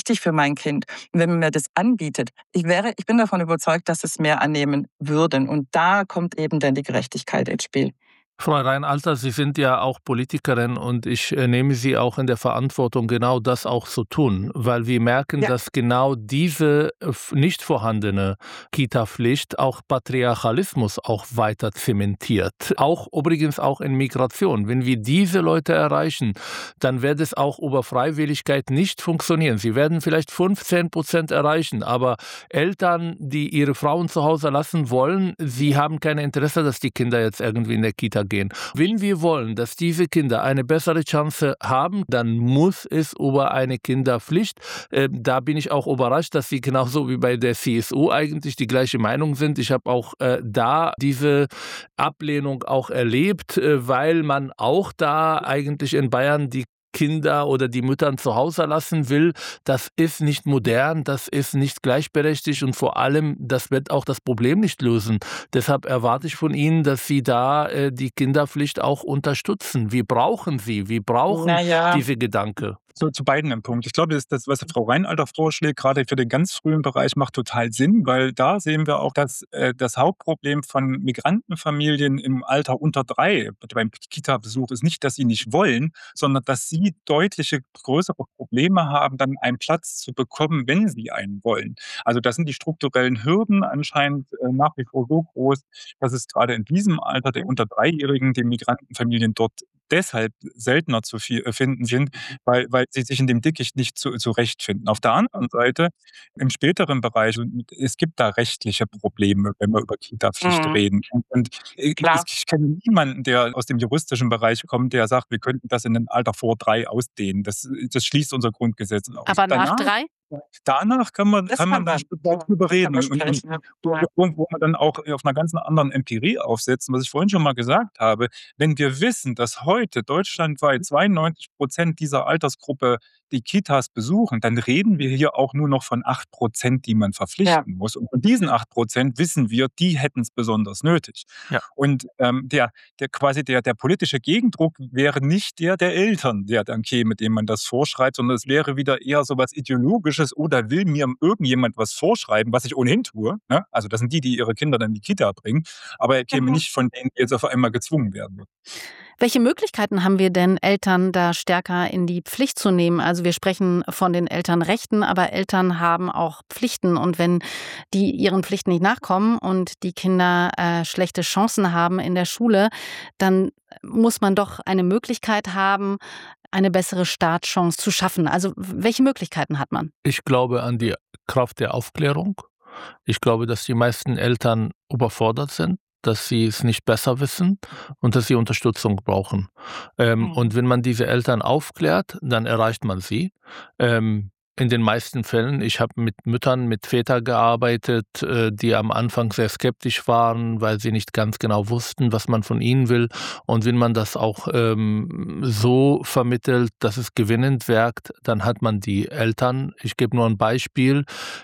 wichtig für mein Kind. Und wenn man mir das anbietet, ich wäre, ich bin davon überzeugt, dass es mehr annehmen würden. Und da kommt eben dann die Gerechtigkeit ins Spiel. Frau Reinalter, Sie sind ja auch Politikerin und ich äh, nehme Sie auch in der Verantwortung, genau das auch zu tun, weil wir merken, Ja. dass genau diese äh, f- nicht vorhandene Kita-Pflicht auch Patriarchalismus auch weiter zementiert. Auch übrigens auch in Migration. Wenn wir diese Leute erreichen, dann wird es auch über Freiwilligkeit nicht funktionieren. Sie werden vielleicht fünfzehn Prozent erreichen, aber Eltern, die ihre Frauen zu Hause lassen wollen, sie haben kein Interesse, dass die Kinder jetzt irgendwie in der Kita gehen. Wenn wir wollen, dass diese Kinder eine bessere Chance haben, dann muss es über eine Kinderpflicht. Äh, da bin ich auch überrascht, dass Sie genauso wie bei der C S U eigentlich die gleiche Meinung sind. Ich habe auch äh, da diese Ablehnung auch erlebt, äh, weil man auch da eigentlich in Bayern die Kinder oder die Mütter zu Hause lassen will. Das ist nicht modern, das ist nicht gleichberechtigt und vor allem, das wird auch das Problem nicht lösen. Deshalb erwarte ich von Ihnen, dass Sie da äh, die Kinderpflicht auch unterstützen. Wir brauchen sie, wir brauchen Naja. diese Gedanke. So, zu beiden ein Punkt. Ich glaube, das, das, was Frau Reinalter vorschlägt, gerade für den ganz frühen Bereich, macht total Sinn, weil da sehen wir auch, dass äh, das Hauptproblem von Migrantenfamilien im Alter unter drei beim Kita-Besuch ist nicht, dass sie nicht wollen, sondern dass sie deutliche größere Probleme haben, dann einen Platz zu bekommen, wenn sie einen wollen. Also da sind die strukturellen Hürden anscheinend äh, nach wie vor so groß, dass es gerade in diesem Alter der unter Dreijährigen, den Migrantenfamilien dort deshalb seltener zu viel, äh, finden sind, weil, weil sie sich in dem Dickicht nicht zu, zurechtfinden. Auf der anderen Seite, im späteren Bereich, und es gibt da rechtliche Probleme, wenn wir über Kita-Pflicht Mhm. reden. Und, und ich, Klar. ich kenne niemanden, der aus dem juristischen Bereich kommt, der sagt, wir könnten das in ein Alter vor drei ausdehnen. Das, das schließt unser Grundgesetz aus. Aber nach Danach, drei? danach kann man, Das kann kann man man. darüber Kann reden. man Und, und, sprechen. wo, Ja. wo wo man dann auch auf einer ganz anderen Empirie aufsetzen, was ich vorhin schon mal gesagt habe. Wenn wir wissen, dass heute deutschlandweit zweiundneunzig Prozent dieser Altersgruppe die Kitas besuchen, dann reden wir hier auch nur noch von acht Prozent, die man Ja. verpflichten muss. Und von diesen acht Prozent wissen wir, die hätten es besonders nötig. Ja. Und ähm, der, der quasi der, der politische Gegendruck wäre nicht der der Eltern, der dann käme, dem man das vorschreibt, sondern es wäre wieder eher so was Ideologisches, oder will mir irgendjemand was vorschreiben, was ich ohnehin tue. Ne? Also das sind die, die ihre Kinder dann in die Kita bringen, aber er käme Mhm. nicht von denen, die jetzt auf einmal gezwungen werden würden. Welche Möglichkeiten haben wir denn, Eltern da stärker in die Pflicht zu nehmen? Also wir sprechen von den Elternrechten, aber Eltern haben auch Pflichten. Und wenn die ihren Pflichten nicht nachkommen und die Kinder äh, schlechte Chancen haben in der Schule, dann muss man doch eine Möglichkeit haben, eine bessere Startchance zu schaffen. Also welche Möglichkeiten hat man? Ich glaube an die Kraft der Aufklärung. Ich glaube, dass die meisten Eltern überfordert sind, dass sie es nicht besser wissen und dass sie Unterstützung brauchen. Ähm, Mhm. und wenn man diese Eltern aufklärt, dann erreicht man sie. Ähm, in den meisten Fällen, ich habe mit Müttern, mit Vätern gearbeitet, äh, die am Anfang sehr skeptisch waren, weil sie nicht ganz genau wussten, was man von ihnen will. Und wenn man das auch ähm, so vermittelt, dass es gewinnend wirkt, dann hat man die Eltern. Ich gebe nur ein Beispiel.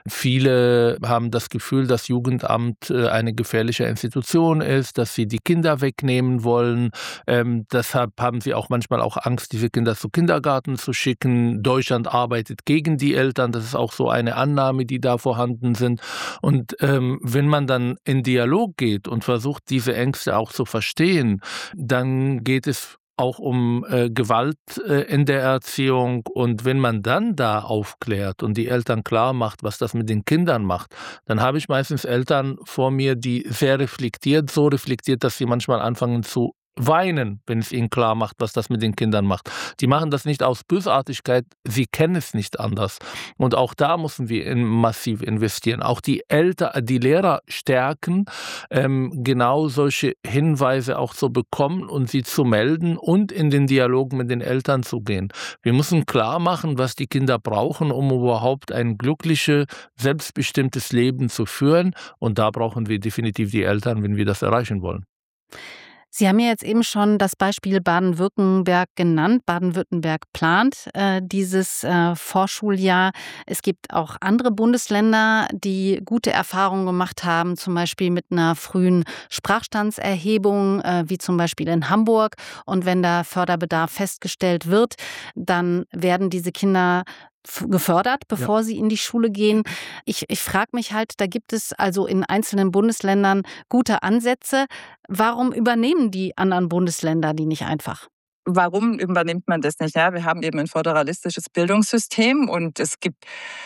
Viele haben das Gefühl, dass Jugendamt äh, eine gefährliche Institution ist, dass sie die Kinder wegnehmen wollen. Ähm, deshalb haben sie auch manchmal auch Angst, diese Kinder zu Kindergarten zu schicken. Deutschland arbeitet gegen die Eltern. Das ist auch so eine Annahme, die da vorhanden sind. Und ähm, wenn man dann in Dialog geht und versucht, diese Ängste auch zu verstehen, dann geht es auch um äh, Gewalt äh, in der Erziehung. Und wenn man dann da aufklärt und die Eltern klar macht, was das mit den Kindern macht, dann habe ich meistens Eltern vor mir, die sehr reflektiert, so reflektiert, dass sie manchmal anfangen zu weinen, wenn es ihnen klar macht, was das mit den Kindern macht. Die machen das nicht aus Bösartigkeit, sie kennen es nicht anders. Und auch da müssen wir in massiv investieren. Auch die Eltern, die Lehrer stärken, ähm, genau solche Hinweise auch zu bekommen und sie zu melden und in den Dialog mit den Eltern zu gehen. Wir müssen klar machen, was die Kinder brauchen, um überhaupt ein glückliches, selbstbestimmtes Leben zu führen. Und da brauchen wir definitiv die Eltern, wenn wir das erreichen wollen. Sie haben ja jetzt eben schon das Beispiel Baden-Württemberg genannt. Baden-Württemberg plant äh, dieses äh, Vorschuljahr. Es gibt auch andere Bundesländer, die gute Erfahrungen gemacht haben, zum Beispiel mit einer frühen Sprachstandserhebung, äh, wie zum Beispiel in Hamburg. Und wenn da Förderbedarf festgestellt wird, dann werden diese Kinder gefördert, bevor ja. sie in die Schule gehen. Ich, ich frage mich halt, da gibt es also in einzelnen Bundesländern gute Ansätze. Warum übernehmen die anderen Bundesländer die nicht einfach? Warum übernimmt man das nicht? Ja, wir haben eben ein föderalistisches Bildungssystem und es gibt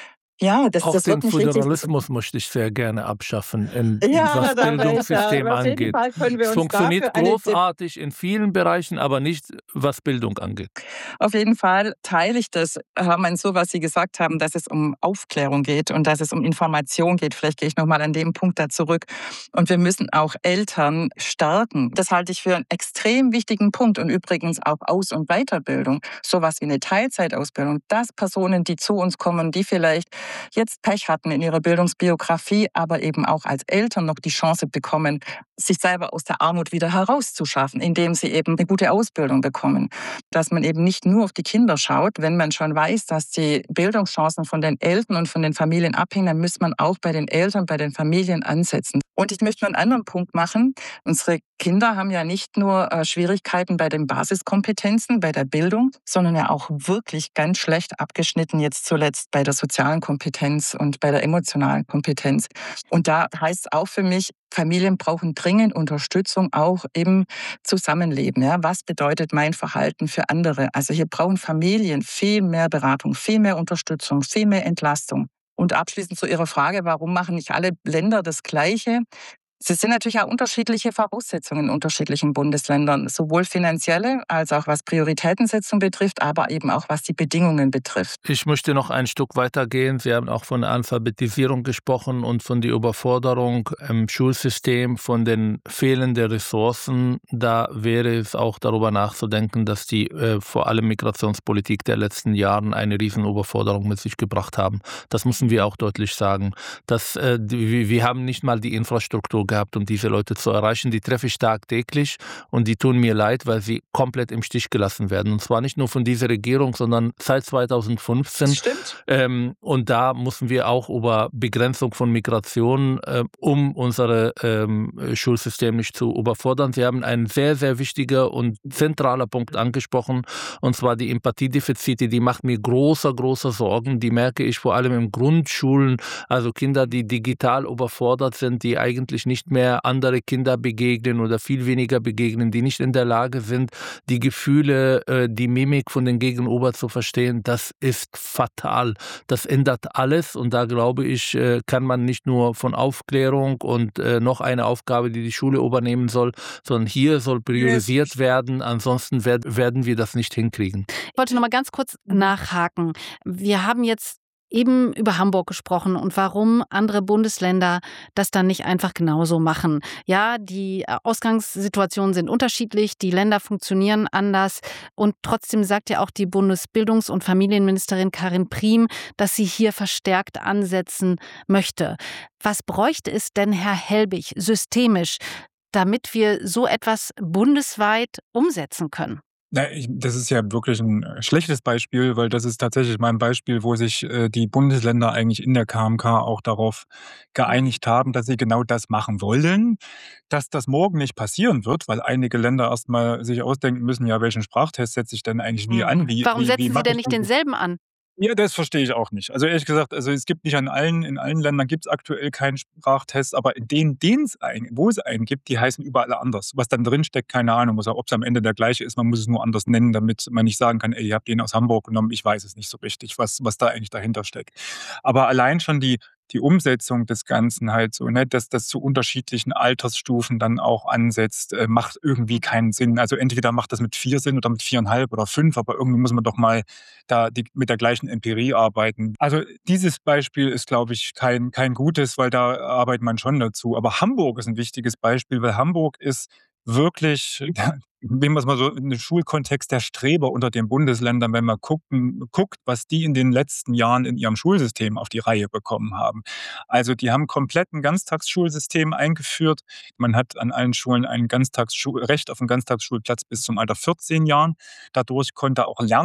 Ja, das, Auch das den wird nicht richtig. Föderalismus möchte ich sehr gerne abschaffen, in, Ja, was da weiß, Bildungssystem ja, auf jeden angeht. Fall können wir Es uns funktioniert dafür eine großartig in vielen Bereichen, aber nicht, was Bildung angeht. Auf jeden Fall teile ich das, Herr Mansour, was Sie gesagt haben, dass es um Aufklärung geht und dass es um Information geht. Vielleicht gehe ich nochmal an dem Punkt da zurück. Und wir müssen auch Eltern stärken. Das halte ich für einen extrem wichtigen Punkt. Und übrigens auch Aus- und Weiterbildung. Sowas wie eine Teilzeitausbildung. Dass Personen, die zu uns kommen, die vielleicht jetzt Pech hatten in ihrer Bildungsbiografie, aber eben auch als Eltern noch die Chance bekommen, sich selber aus der Armut wieder herauszuschaffen, indem sie eben eine gute Ausbildung bekommen. Dass man eben nicht nur auf die Kinder schaut, wenn man schon weiß, dass die Bildungschancen von den Eltern und von den Familien abhängen, dann muss man auch bei den Eltern, bei den Familien ansetzen. Und ich möchte noch einen anderen Punkt machen. Unsere Kinder haben ja nicht nur Schwierigkeiten bei den Basiskompetenzen, bei der Bildung, sondern ja auch wirklich ganz schlecht abgeschnitten, jetzt zuletzt bei der sozialen Kompetenz und bei der emotionalen Kompetenz. Und da heißt es auch für mich, Familien brauchen dringend Unterstützung, auch im Zusammenleben. Ja, was bedeutet mein Verhalten für andere? Also hier brauchen Familien viel mehr Beratung, viel mehr Unterstützung, viel mehr Entlastung. Und abschließend zu Ihrer Frage, warum machen nicht alle Länder das Gleiche? Es sind natürlich auch unterschiedliche Voraussetzungen in unterschiedlichen Bundesländern, sowohl finanzielle als auch was Prioritätensetzung betrifft, aber eben auch was die Bedingungen betrifft. Ich möchte noch ein Stück weitergehen. Sie haben auch von der Alphabetisierung gesprochen und von der Überforderung im Schulsystem, von den fehlenden Ressourcen. Da wäre es auch darüber nachzudenken, dass die äh, vor allem Migrationspolitik der letzten Jahre eine riesen Überforderung mit sich gebracht haben. Das müssen wir auch deutlich sagen. Dass, äh, die, wir haben nicht mal die Infrastruktur gehabt, um diese Leute zu erreichen. Die treffe ich tagtäglich und die tun mir leid, weil sie komplett im Stich gelassen werden. Und zwar nicht nur von dieser Regierung, sondern seit zweitausendfünfzehn. Das stimmt. Ähm, und da müssen wir auch über Begrenzung von Migration, äh, um unser ähm, Schulsystem nicht zu überfordern. Sie haben einen sehr, sehr wichtiger und zentraler Punkt angesprochen, und zwar die Empathiedefizite. Die macht mir große, große Sorgen. Die merke ich vor allem in Grundschulen, also Kinder, die digital überfordert sind, die eigentlich nicht mehr andere Kinder begegnen oder viel weniger begegnen, die nicht in der Lage sind, die Gefühle, die Mimik von den Gegenüber zu verstehen. Das ist fatal. Das ändert alles, und da glaube ich, kann man nicht nur von Aufklärung und noch eine Aufgabe, die die Schule übernehmen soll, sondern hier soll priorisiert werden. Ansonsten werden wir das nicht hinkriegen. Ich wollte noch mal ganz kurz nachhaken. Wir haben jetzt eben über Hamburg gesprochen und warum andere Bundesländer das dann nicht einfach genauso machen. Ja, die Ausgangssituationen sind unterschiedlich, die Länder funktionieren anders, und trotzdem sagt ja auch die Bundesbildungs- und Familienministerin Karin Priem, dass sie hier verstärkt ansetzen möchte. Was bräuchte es denn, Herr Helbig, systemisch, damit wir so etwas bundesweit umsetzen können? Na, ich, das ist ja wirklich ein schlechtes Beispiel, weil das ist tatsächlich mein Beispiel, wo sich äh, die Bundesländer eigentlich in der K M K auch darauf geeinigt haben, dass sie genau das machen wollen. Dass das morgen nicht passieren wird, weil einige Länder erstmal sich ausdenken müssen, ja, welchen Sprachtest setze ich denn eigentlich wie an? Wie, Warum wie, setzen wie Sie mache denn ich nicht das? denselben an? Ja, das verstehe ich auch nicht. Also ehrlich gesagt, also es gibt nicht an allen, in allen Ländern gibt es aktuell keinen Sprachtest, aber in denen, denen es einen, wo es einen gibt, die heißen überall anders. Was dann drinsteckt, keine Ahnung. Also ob es am Ende der gleiche ist, man muss es nur anders nennen, damit man nicht sagen kann, ey, ihr habt den aus Hamburg genommen, ich weiß es nicht so richtig, was, was da eigentlich dahinter steckt. Aber allein schon die, die Umsetzung des Ganzen halt so, ne, dass das zu unterschiedlichen Altersstufen dann auch ansetzt, äh, macht irgendwie keinen Sinn. Also entweder macht das mit vier Sinn oder mit viereinhalb oder fünf, aber irgendwie muss man doch mal da die, mit der gleichen Empirie arbeiten. Also dieses Beispiel ist, glaube ich, kein, kein gutes, weil da arbeitet man schon dazu. Aber Hamburg ist ein wichtiges Beispiel, weil Hamburg ist wirklich, nehmen wir es mal so in den Schulkontext, der Streber unter den Bundesländern, wenn man gucken, guckt, was die in den letzten Jahren in ihrem Schulsystem auf die Reihe bekommen haben. Also die haben komplett ein Ganztagsschulsystem eingeführt. Man hat an allen Schulen ein Ganztagsschul- Recht auf einen Ganztagsschulplatz bis zum Alter vierzehn Jahren. Dadurch konnte auch Lernen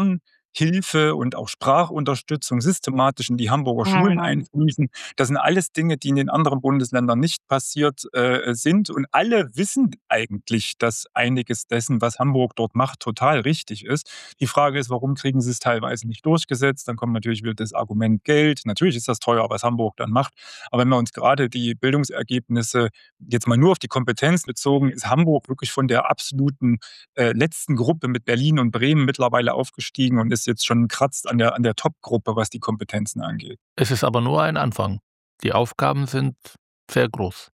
Hilfe und auch Sprachunterstützung systematisch in die Hamburger Schulen Mhm. einfließen. Das sind alles Dinge, die in den anderen Bundesländern nicht passiert äh, sind. Und alle wissen eigentlich, dass einiges dessen, was Hamburg dort macht, total richtig ist. Die Frage ist, warum kriegen sie es teilweise nicht durchgesetzt? Dann kommt natürlich wieder das Argument Geld. Natürlich ist das teuer, was Hamburg dann macht. Aber wenn wir uns gerade die Bildungsergebnisse jetzt mal nur auf die Kompetenz bezogen, ist Hamburg wirklich von der absoluten äh, letzten Gruppe mit Berlin und Bremen mittlerweile aufgestiegen und ist jetzt schon kratzt an der, an der Top-Gruppe, was die Kompetenzen angeht. Es ist aber nur ein Anfang. Die Aufgaben sind sehr groß.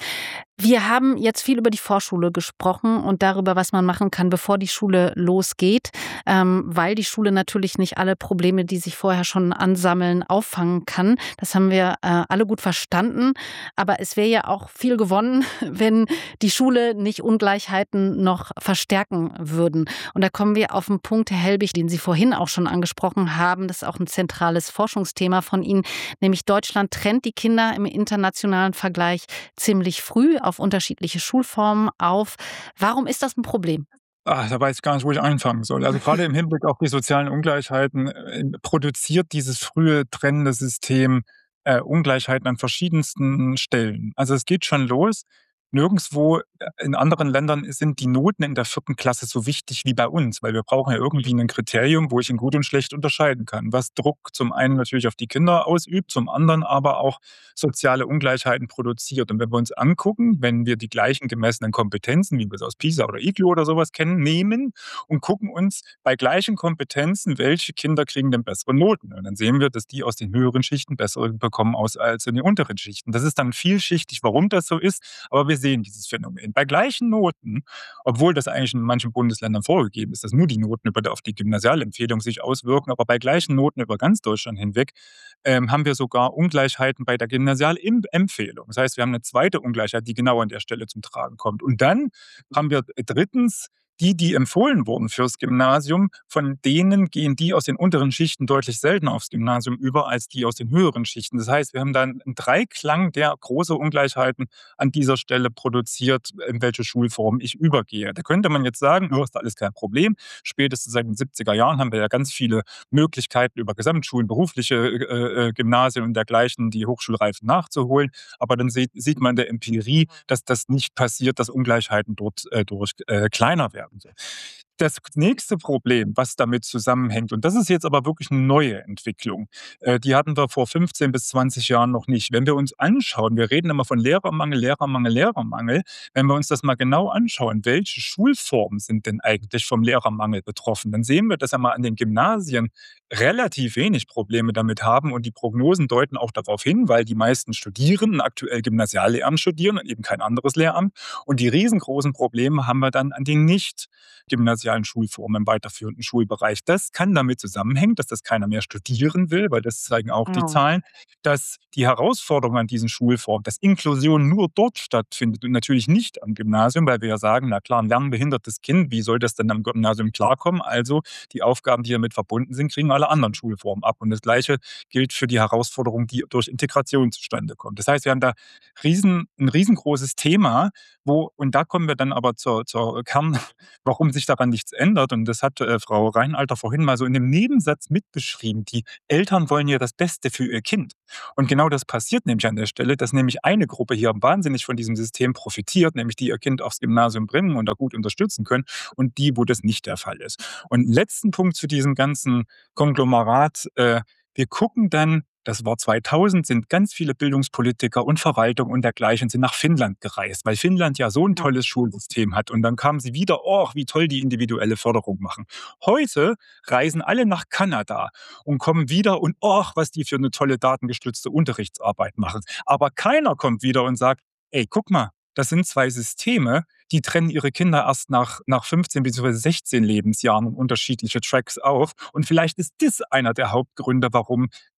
Wir haben jetzt viel über die Vorschule gesprochen und darüber, was man machen kann, bevor die Schule losgeht, ähm, weil die Schule natürlich nicht alle Probleme, die sich vorher schon ansammeln, auffangen kann. Das haben wir äh, alle gut verstanden. Aber es wäre ja auch viel gewonnen, wenn die Schule nicht Ungleichheiten noch verstärken würden. Und da kommen wir auf einen Punkt, Herr Helbig, den Sie vorhin auch schon angesprochen haben. Das ist auch ein zentrales Forschungsthema von Ihnen, nämlich Deutschland trennt die Kinder im internationalen Vergleich ziemlich früh auf unterschiedliche Schulformen auf. Warum ist das ein Problem? Ah, da weiß ich gar nicht, wo ich anfangen soll. Also gerade im Hinblick auf die sozialen Ungleichheiten äh, produziert dieses frühe trennende System äh, Ungleichheiten an verschiedensten Stellen. Also es geht schon los. Nirgendwo äh, in anderen Ländern sind die Noten in der vierten Klasse so wichtig wie bei uns, weil wir brauchen ja irgendwie ein Kriterium, wo ich in gut und schlecht unterscheiden kann, was Druck zum einen natürlich auf die Kinder ausübt, zum anderen aber auch soziale Ungleichheiten produziert. Und wenn wir uns angucken, wenn wir die gleichen gemessenen Kompetenzen, wie wir es aus PISA oder I G L O oder sowas kennen, nehmen und gucken uns bei gleichen Kompetenzen, welche Kinder kriegen denn bessere Noten. Und dann sehen wir, dass die aus den höheren Schichten bessere bekommen aus, als in den unteren Schichten. Das ist dann vielschichtig, warum das so ist, aber wir sehen dieses Phänomen. Bei gleichen Noten, obwohl das eigentlich in manchen Bundesländern vorgegeben ist, dass nur die Noten über, auf die Gymnasialempfehlung sich auswirken, aber bei gleichen Noten über ganz Deutschland hinweg ähm, haben wir sogar Ungleichheiten bei der Gymnasialempfehlung. Das heißt, wir haben eine zweite Ungleichheit, die genau an der Stelle zum Tragen kommt. Und dann haben wir drittens die, die empfohlen wurden fürs Gymnasium, von denen gehen die aus den unteren Schichten deutlich seltener aufs Gymnasium über als die aus den höheren Schichten. Das heißt, wir haben dann einen Dreiklang, der große Ungleichheiten an dieser Stelle produziert, in welche Schulform ich übergehe. Da könnte man jetzt sagen, oh, ist alles kein Problem. Spätestens seit den siebziger Jahren haben wir ja ganz viele Möglichkeiten, über Gesamtschulen, berufliche äh, äh, Gymnasien und dergleichen die Hochschulreifen nachzuholen. Aber dann sieht, sieht man in der Empirie, dass das nicht passiert, dass Ungleichheiten dort äh, durch äh, kleiner werden. Das nächste Problem, was damit zusammenhängt, und das ist jetzt aber wirklich eine neue Entwicklung, äh, die hatten wir vor fünfzehn bis zwanzig Jahren noch nicht. Wenn wir uns anschauen, wir reden immer von Lehrermangel, Lehrermangel, Lehrermangel. Wenn wir uns das mal genau anschauen, welche Schulformen sind denn eigentlich vom Lehrermangel betroffen, dann sehen wir, dass einmal an den Gymnasien relativ wenig Probleme damit haben und die Prognosen deuten auch darauf hin, weil die meisten Studierenden aktuell Gymnasiallehramt studieren und eben kein anderes Lehramt. Und die riesengroßen Probleme haben wir dann an den nicht gymnasialen Schulformen im weiterführenden Schulbereich. Das kann damit zusammenhängen, dass das keiner mehr studieren will, weil das zeigen auch die Oh. Zahlen, dass die Herausforderung an diesen Schulformen, dass Inklusion nur dort stattfindet und natürlich nicht am Gymnasium, weil wir ja sagen, na klar, ein lernbehindertes Kind, wie soll das denn am Gymnasium klarkommen? Also die Aufgaben, die damit verbunden sind, kriegen alle anderen Schulformen ab. Und das Gleiche gilt für die Herausforderung, die durch Integration zustande kommt. Das heißt, wir haben da riesen, ein riesengroßes Thema, wo, und da kommen wir dann aber zur, zur Kern, warum sich daran nichts ändert. Und das hat äh, Frau Reinalter vorhin mal so in dem Nebensatz mitbeschrieben. Die Eltern wollen ja das Beste für ihr Kind. Und genau das passiert nämlich an der Stelle, dass nämlich eine Gruppe hier wahnsinnig von diesem System profitiert, nämlich die ihr Kind aufs Gymnasium bringen und da gut unterstützen können, und die, wo das nicht der Fall ist. Und letzten Punkt zu diesem ganzen Konglomerat. Äh, wir gucken dann, das war zweitausend, sind ganz viele Bildungspolitiker und Verwaltung und dergleichen sind nach Finnland gereist, weil Finnland ja so ein tolles Schulsystem hat. Und dann kamen sie wieder, oh, wie toll die individuelle Förderung machen. Heute reisen alle nach Kanada und kommen wieder und, oh, was die für eine tolle datengestützte Unterrichtsarbeit machen. Aber keiner kommt wieder und sagt, ey, guck mal, das sind zwei Systeme, die trennen ihre Kinder erst nach, nach fünfzehn bzw. sechzehn Lebensjahren in unterschiedliche Tracks auf. Und vielleicht ist das einer der Hauptgründe, warum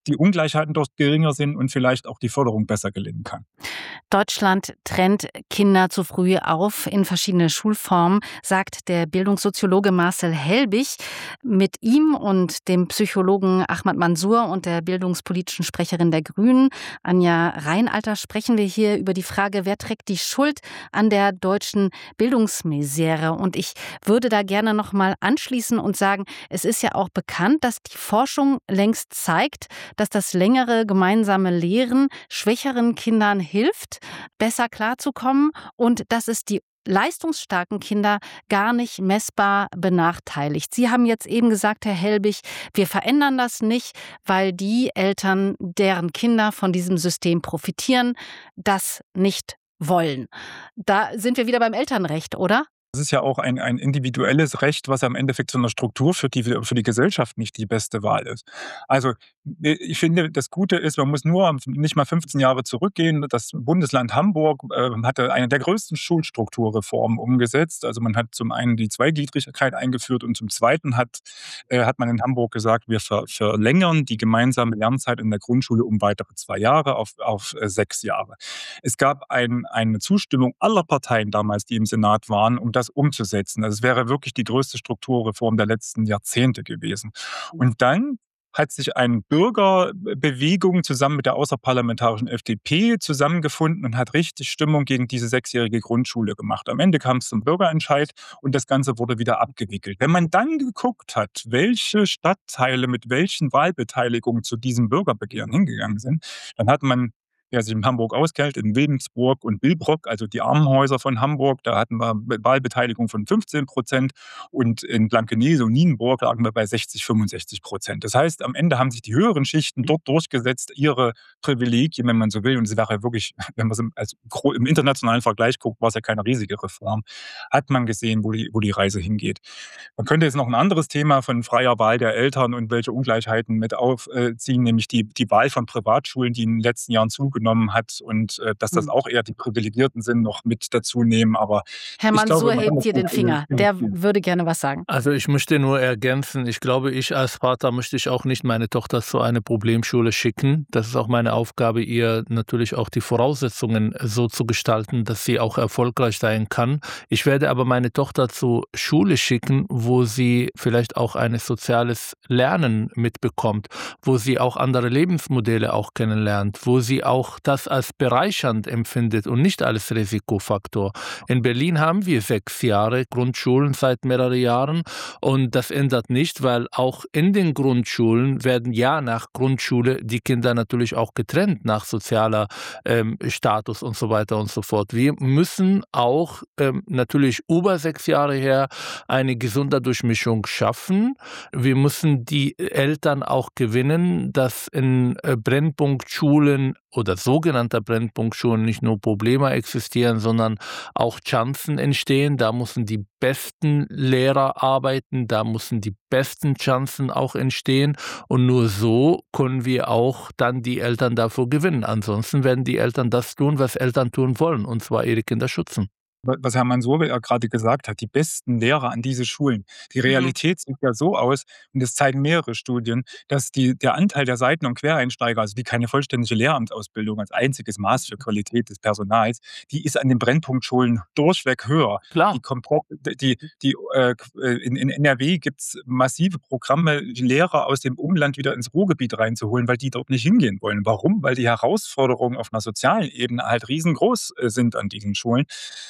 die Ungleichheiten dort geringer sind und vielleicht auch die Förderung besser gelingen kann. Deutschland trennt Kinder zu früh auf in verschiedene Schulformen, sagt der Bildungssoziologe Marcel Helbig. Mit ihm und dem Psychologen Ahmad Mansour und der bildungspolitischen Sprecherin der Grünen, Anja Reinalter, sprechen wir hier über die Frage, wer trägt die Schuld an der deutschen Bildungsmisere. Und ich würde da gerne noch mal anschließen und sagen, es ist ja auch bekannt, dass die Forschung längst zeigt, dass das längere gemeinsame Lehren schwächeren Kindern hilft, besser klarzukommen und dass es die leistungsstarken Kinder gar nicht messbar benachteiligt. Sie haben jetzt eben gesagt, Herr Helbig, wir verändern das nicht, weil die Eltern, deren Kinder von diesem System profitieren, das nicht wollen. Da sind wir wieder beim Elternrecht, oder? Das ist ja auch ein, ein individuelles Recht, was am Endeffekt zu einer Struktur führt, die für die Gesellschaft nicht die beste Wahl ist. Also ich finde, das Gute ist, man muss nur nicht mal fünfzehn Jahre zurückgehen. Das Bundesland Hamburg äh, hatte eine der größten Schulstrukturreformen umgesetzt. Also man hat zum einen die Zweigliedrigkeit eingeführt und zum Zweiten hat, äh, hat man in Hamburg gesagt, wir ver verlängern die gemeinsame Lernzeit in der Grundschule um weitere zwei Jahre auf, auf äh, sechs Jahre. Es gab ein, eine Zustimmung aller Parteien damals, die im Senat waren, um das umzusetzen. Also es wäre wirklich die größte Strukturreform der letzten Jahrzehnte gewesen. Und dann hat sich eine Bürgerbewegung zusammen mit der außerparlamentarischen F D P zusammengefunden und hat richtig Stimmung gegen diese sechsjährige Grundschule gemacht. Am Ende kam es zum Bürgerentscheid und das Ganze wurde wieder abgewickelt. Wenn man dann geguckt hat, welche Stadtteile mit welchen Wahlbeteiligungen zu diesem Bürgerbegehren hingegangen sind, dann hat man, wer sich in Hamburg auskennt, in Wilmsburg und Billbrock, also die Armenhäuser von Hamburg, da hatten wir Wahlbeteiligung von fünfzehn Prozent und in Blankenese und Nienburg lagen wir bei sechzig, fünfundsechzig Prozent. Das heißt, am Ende haben sich die höheren Schichten dort durchgesetzt, ihre Privilegien, wenn man so will, und es wäre wirklich, wenn man es im, also im internationalen Vergleich guckt, war es ja keine riesige Reform, hat man gesehen, wo die, wo die Reise hingeht. Man könnte jetzt noch ein anderes Thema von freier Wahl der Eltern und welche Ungleichheiten mit aufziehen, nämlich die, die Wahl von Privatschulen, die in den letzten Jahren zugenommen hat und äh, dass das auch eher die Privilegierten sind, noch mit dazu nehmen. Aber Herr Mansour hebt hier den gut Finger. Der würde gerne was sagen. Also ich möchte nur ergänzen, ich glaube, ich als Vater möchte ich auch nicht meine Tochter zu einer Problemschule schicken. Das ist auch meine Aufgabe, ihr natürlich auch die Voraussetzungen so zu gestalten, dass sie auch erfolgreich sein kann. Ich werde aber meine Tochter zur Schule schicken, wo sie vielleicht auch ein soziales Lernen mitbekommt, wo sie auch andere Lebensmodelle auch kennenlernt, wo sie auch das als bereichernd empfindet und nicht als Risikofaktor. In Berlin haben wir sechs Jahre Grundschulen seit mehreren Jahren und das ändert nicht, weil auch in den Grundschulen werden ja nach Grundschule die Kinder natürlich auch getrennt nach sozialer ähm, Status und so weiter und so fort. Wir müssen auch ähm, natürlich über sechs Jahre her eine gesunde Durchmischung schaffen. Wir müssen die Eltern auch gewinnen, dass in äh, Brennpunktschulen oder sogenannter Brennpunktschulen nicht nur Probleme existieren, sondern auch Chancen entstehen. Da müssen die besten Lehrer arbeiten, da müssen die besten Chancen auch entstehen und nur so können wir auch dann die Eltern dafür gewinnen. Ansonsten werden die Eltern das tun, was Eltern tun wollen, und zwar ihre Kinder schützen. Was Herr Mansour ja gerade gesagt hat, die besten Lehrer an diese Schulen. Die Realität sieht ja so aus, und das zeigen mehrere Studien, dass die, der Anteil der Seiten- und Quereinsteiger, also die keine vollständige Lehramtsausbildung als einziges Maß für Qualität des Personals, die ist an den Brennpunktschulen durchweg höher. Klar. Die, komplett, die, die, äh, in, in N R W gibt es massive Programme, Lehrer aus dem Umland wieder ins Ruhrgebiet reinzuholen, weil die dort nicht hingehen wollen. Warum? Weil die Herausforderungen auf einer sozialen Ebene halt riesengroß äh, sind an diesen Schulen.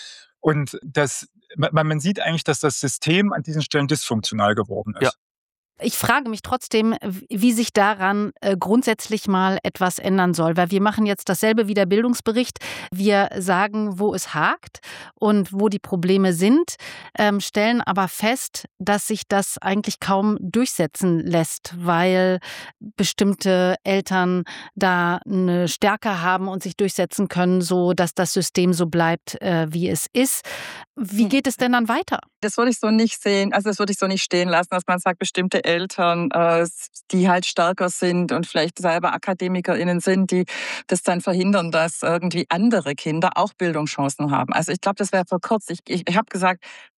Und das, man, man sieht eigentlich, dass das System an diesen Stellen dysfunktional geworden ist. Ja. Ich frage mich trotzdem, wie sich daran äh, grundsätzlich mal etwas ändern soll, weil wir machen jetzt dasselbe wie der Bildungsbericht. Wir sagen, wo es hakt und wo die Probleme sind, ähm, stellen aber fest, dass sich das eigentlich kaum durchsetzen lässt, weil bestimmte Eltern da eine Stärke haben und sich durchsetzen können, so dass das System so bleibt, äh, wie es ist. Wie geht es denn dann weiter? Das würde ich so nicht sehen, also das würde ich so nicht stehen lassen, dass man sagt, bestimmte Eltern, äh, die halt stärker sind und vielleicht selber AkademikerInnen sind, die das dann verhindern, dass irgendwie andere Kinder auch Bildungschancen haben. Also ich glaube, das wäre verkürzt. Ich, ich, ich habe gesagt,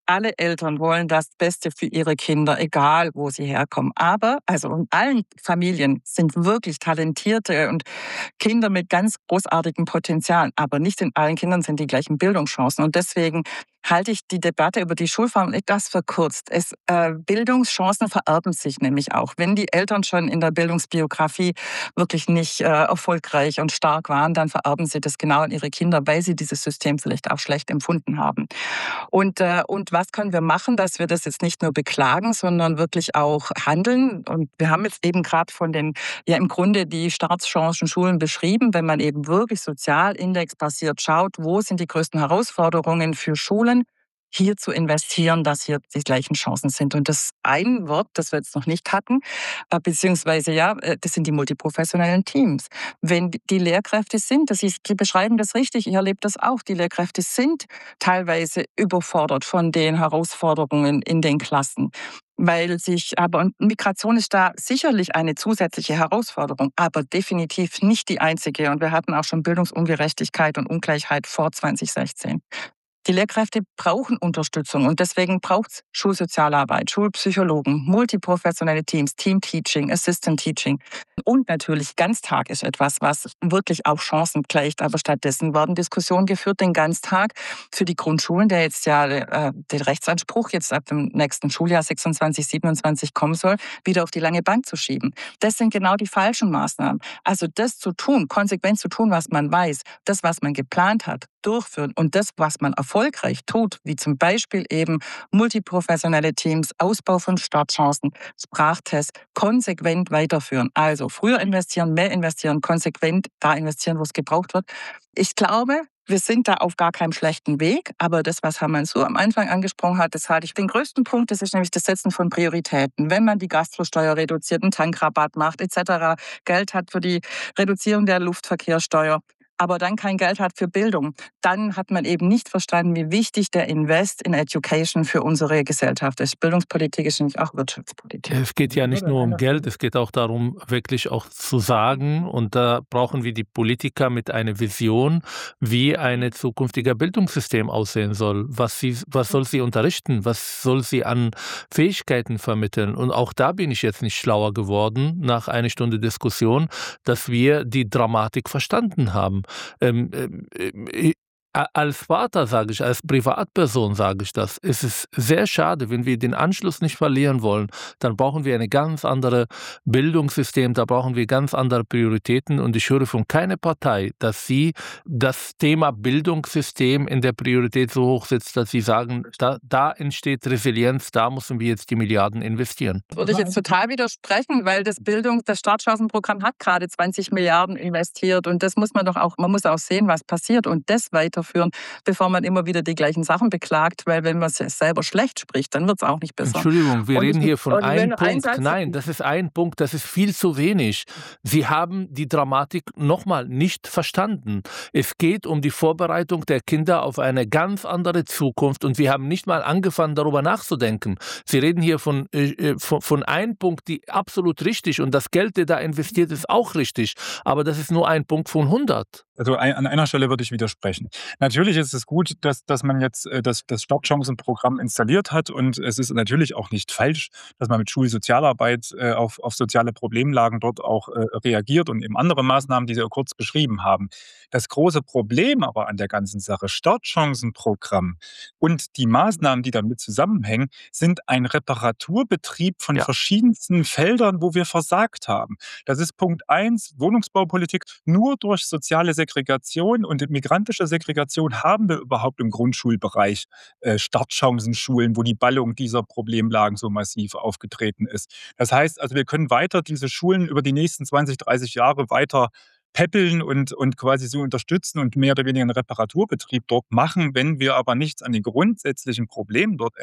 Alle Eltern wollen das Beste für ihre Kinder, egal wo sie herkommen. Aber, also in allen Familien sind wirklich talentierte und Kinder mit ganz großartigem Potenzial. Aber nicht in allen Kindern sind die gleichen Bildungschancen. Und deswegen halte ich die Debatte über die Schulform etwas verkürzt. Es, äh, Bildungschancen vererben sich nämlich auch. Wenn die Eltern schon in der Bildungsbiografie wirklich nicht äh, erfolgreich und stark waren, dann vererben sie das genau an ihre Kinder, weil sie dieses System vielleicht auch schlecht empfunden haben. Und, äh, und was können wir machen, dass wir das jetzt nicht nur beklagen, sondern wirklich auch handeln? Und wir haben jetzt eben gerade von den, ja im Grunde die Startchancen Schulen beschrieben, wenn man eben wirklich sozialindexbasiert schaut, wo sind die größten Herausforderungen für Schulen, hier zu investieren, dass hier die gleichen Chancen sind. Und das ein Wort, das wir jetzt noch nicht hatten, äh, beziehungsweise ja, äh, das sind die multiprofessionellen Teams. Wenn die Lehrkräfte sind, das ist, die beschreiben das richtig, ich erlebe das auch, die Lehrkräfte sind teilweise überfordert von den Herausforderungen in den Klassen. Weil sich, aber und Migration ist da sicherlich eine zusätzliche Herausforderung, aber definitiv nicht die einzige. Und wir hatten auch schon Bildungsungerechtigkeit und Ungleichheit vor zwanzig sechzehn. Die Lehrkräfte brauchen Unterstützung und deswegen braucht es Schulsozialarbeit, Schulpsychologen, multiprofessionelle Teams, Team-Teaching, Assistant-Teaching. Und natürlich Ganztag ist etwas, was wirklich auch Chancen gleicht. Aber stattdessen werden Diskussionen geführt, den Ganztag für die Grundschulen, der jetzt ja äh, den Rechtsanspruch jetzt ab dem nächsten Schuljahr sechsundzwanzig, siebenundzwanzig kommen soll, wieder auf die lange Bank zu schieben. Das sind genau die falschen Maßnahmen. Also das zu tun, konsequent zu tun, was man weiß, das, was man geplant hat, durchführen und das, was man erfolgreich tut, wie zum Beispiel eben multiprofessionelle Teams, Ausbau von Startchancen, Sprachtests, konsequent weiterführen. Also früher investieren, mehr investieren, konsequent da investieren, wo es gebraucht wird. Ich glaube, wir sind da auf gar keinem schlechten Weg, aber das, was Herr Mansour am Anfang angesprochen hat, das halte ich den größten Punkt, das ist nämlich das Setzen von Prioritäten. Wenn man die Gastrosteuer reduziert, einen Tankrabatt macht et cetera, Geld hat für die Reduzierung der Luftverkehrssteuer, aber dann kein Geld hat für Bildung, dann hat man eben nicht verstanden, wie wichtig der Invest in Education für unsere Gesellschaft ist. Bildungspolitik ist nämlich auch Wirtschaftspolitik. Es geht ja nicht nur um Geld, es geht auch darum, wirklich auch zu sagen, und da brauchen wir die Politiker mit einer Vision, wie ein zukünftiger Bildungssystem aussehen soll. Was, sie, was soll sie unterrichten? Was soll sie an Fähigkeiten vermitteln? Und auch da bin ich jetzt nicht schlauer geworden, nach einer Stunde Diskussion, dass wir die Dramatik verstanden haben. Ähm, äh, Als Vater sage ich, als Privatperson sage ich das. Es ist sehr schade, wenn wir den Anschluss nicht verlieren wollen, dann brauchen wir ein ganz anderes Bildungssystem, da brauchen wir ganz andere Prioritäten und ich höre von keiner Partei, dass sie das Thema Bildungssystem in der Priorität so hoch setzt, dass sie sagen, da, da entsteht Resilienz, da müssen wir jetzt die Milliarden investieren. Das würde ich jetzt total widersprechen, weil das Bildung, das Startchancenprogramm hat gerade zwanzig Milliarden investiert und das muss man doch auch, man muss auch sehen, was passiert und das weiterführen, bevor man immer wieder die gleichen Sachen beklagt, weil wenn man es selber schlecht spricht, dann wird es auch nicht besser. Entschuldigung, wir und reden ich, hier von einem Punkt. Einsatz, Nein, das ist ein Punkt, das ist viel zu wenig. Sie haben die Dramatik nochmal nicht verstanden. Es geht um die Vorbereitung der Kinder auf eine ganz andere Zukunft und wir haben nicht mal angefangen, darüber nachzudenken. Sie reden hier von, äh, von, von einem Punkt, die absolut richtig und das Geld, der da investiert ist, auch richtig. Aber das ist nur ein Punkt von hundert. Also an einer Stelle würde ich widersprechen. Natürlich ist es gut, dass, dass man jetzt das, das Startchancenprogramm installiert hat und es ist natürlich auch nicht falsch, dass man mit Schulsozialarbeit äh, auf, auf soziale Problemlagen dort auch äh, reagiert und eben andere Maßnahmen, die Sie ja kurz beschrieben haben. Das große Problem aber an der ganzen Sache, Startchancenprogramm und die Maßnahmen, die damit zusammenhängen, sind ein Reparaturbetrieb von ja. verschiedensten Feldern, wo wir versagt haben. Das ist Punkt eins, Wohnungsbaupolitik. Nur durch soziale Segregation und migrantische Segregation haben wir überhaupt im Grundschulbereich äh, Startchancenschulen, wo die Ballung dieser Problemlagen so massiv aufgetreten ist. Das heißt also, wir können weiter diese Schulen über die nächsten zwanzig, dreißig Jahre weiter peppeln und, und quasi so unterstützen und mehr oder weniger einen Reparaturbetrieb dort machen. Wenn wir aber nichts an den grundsätzlichen Problemen dort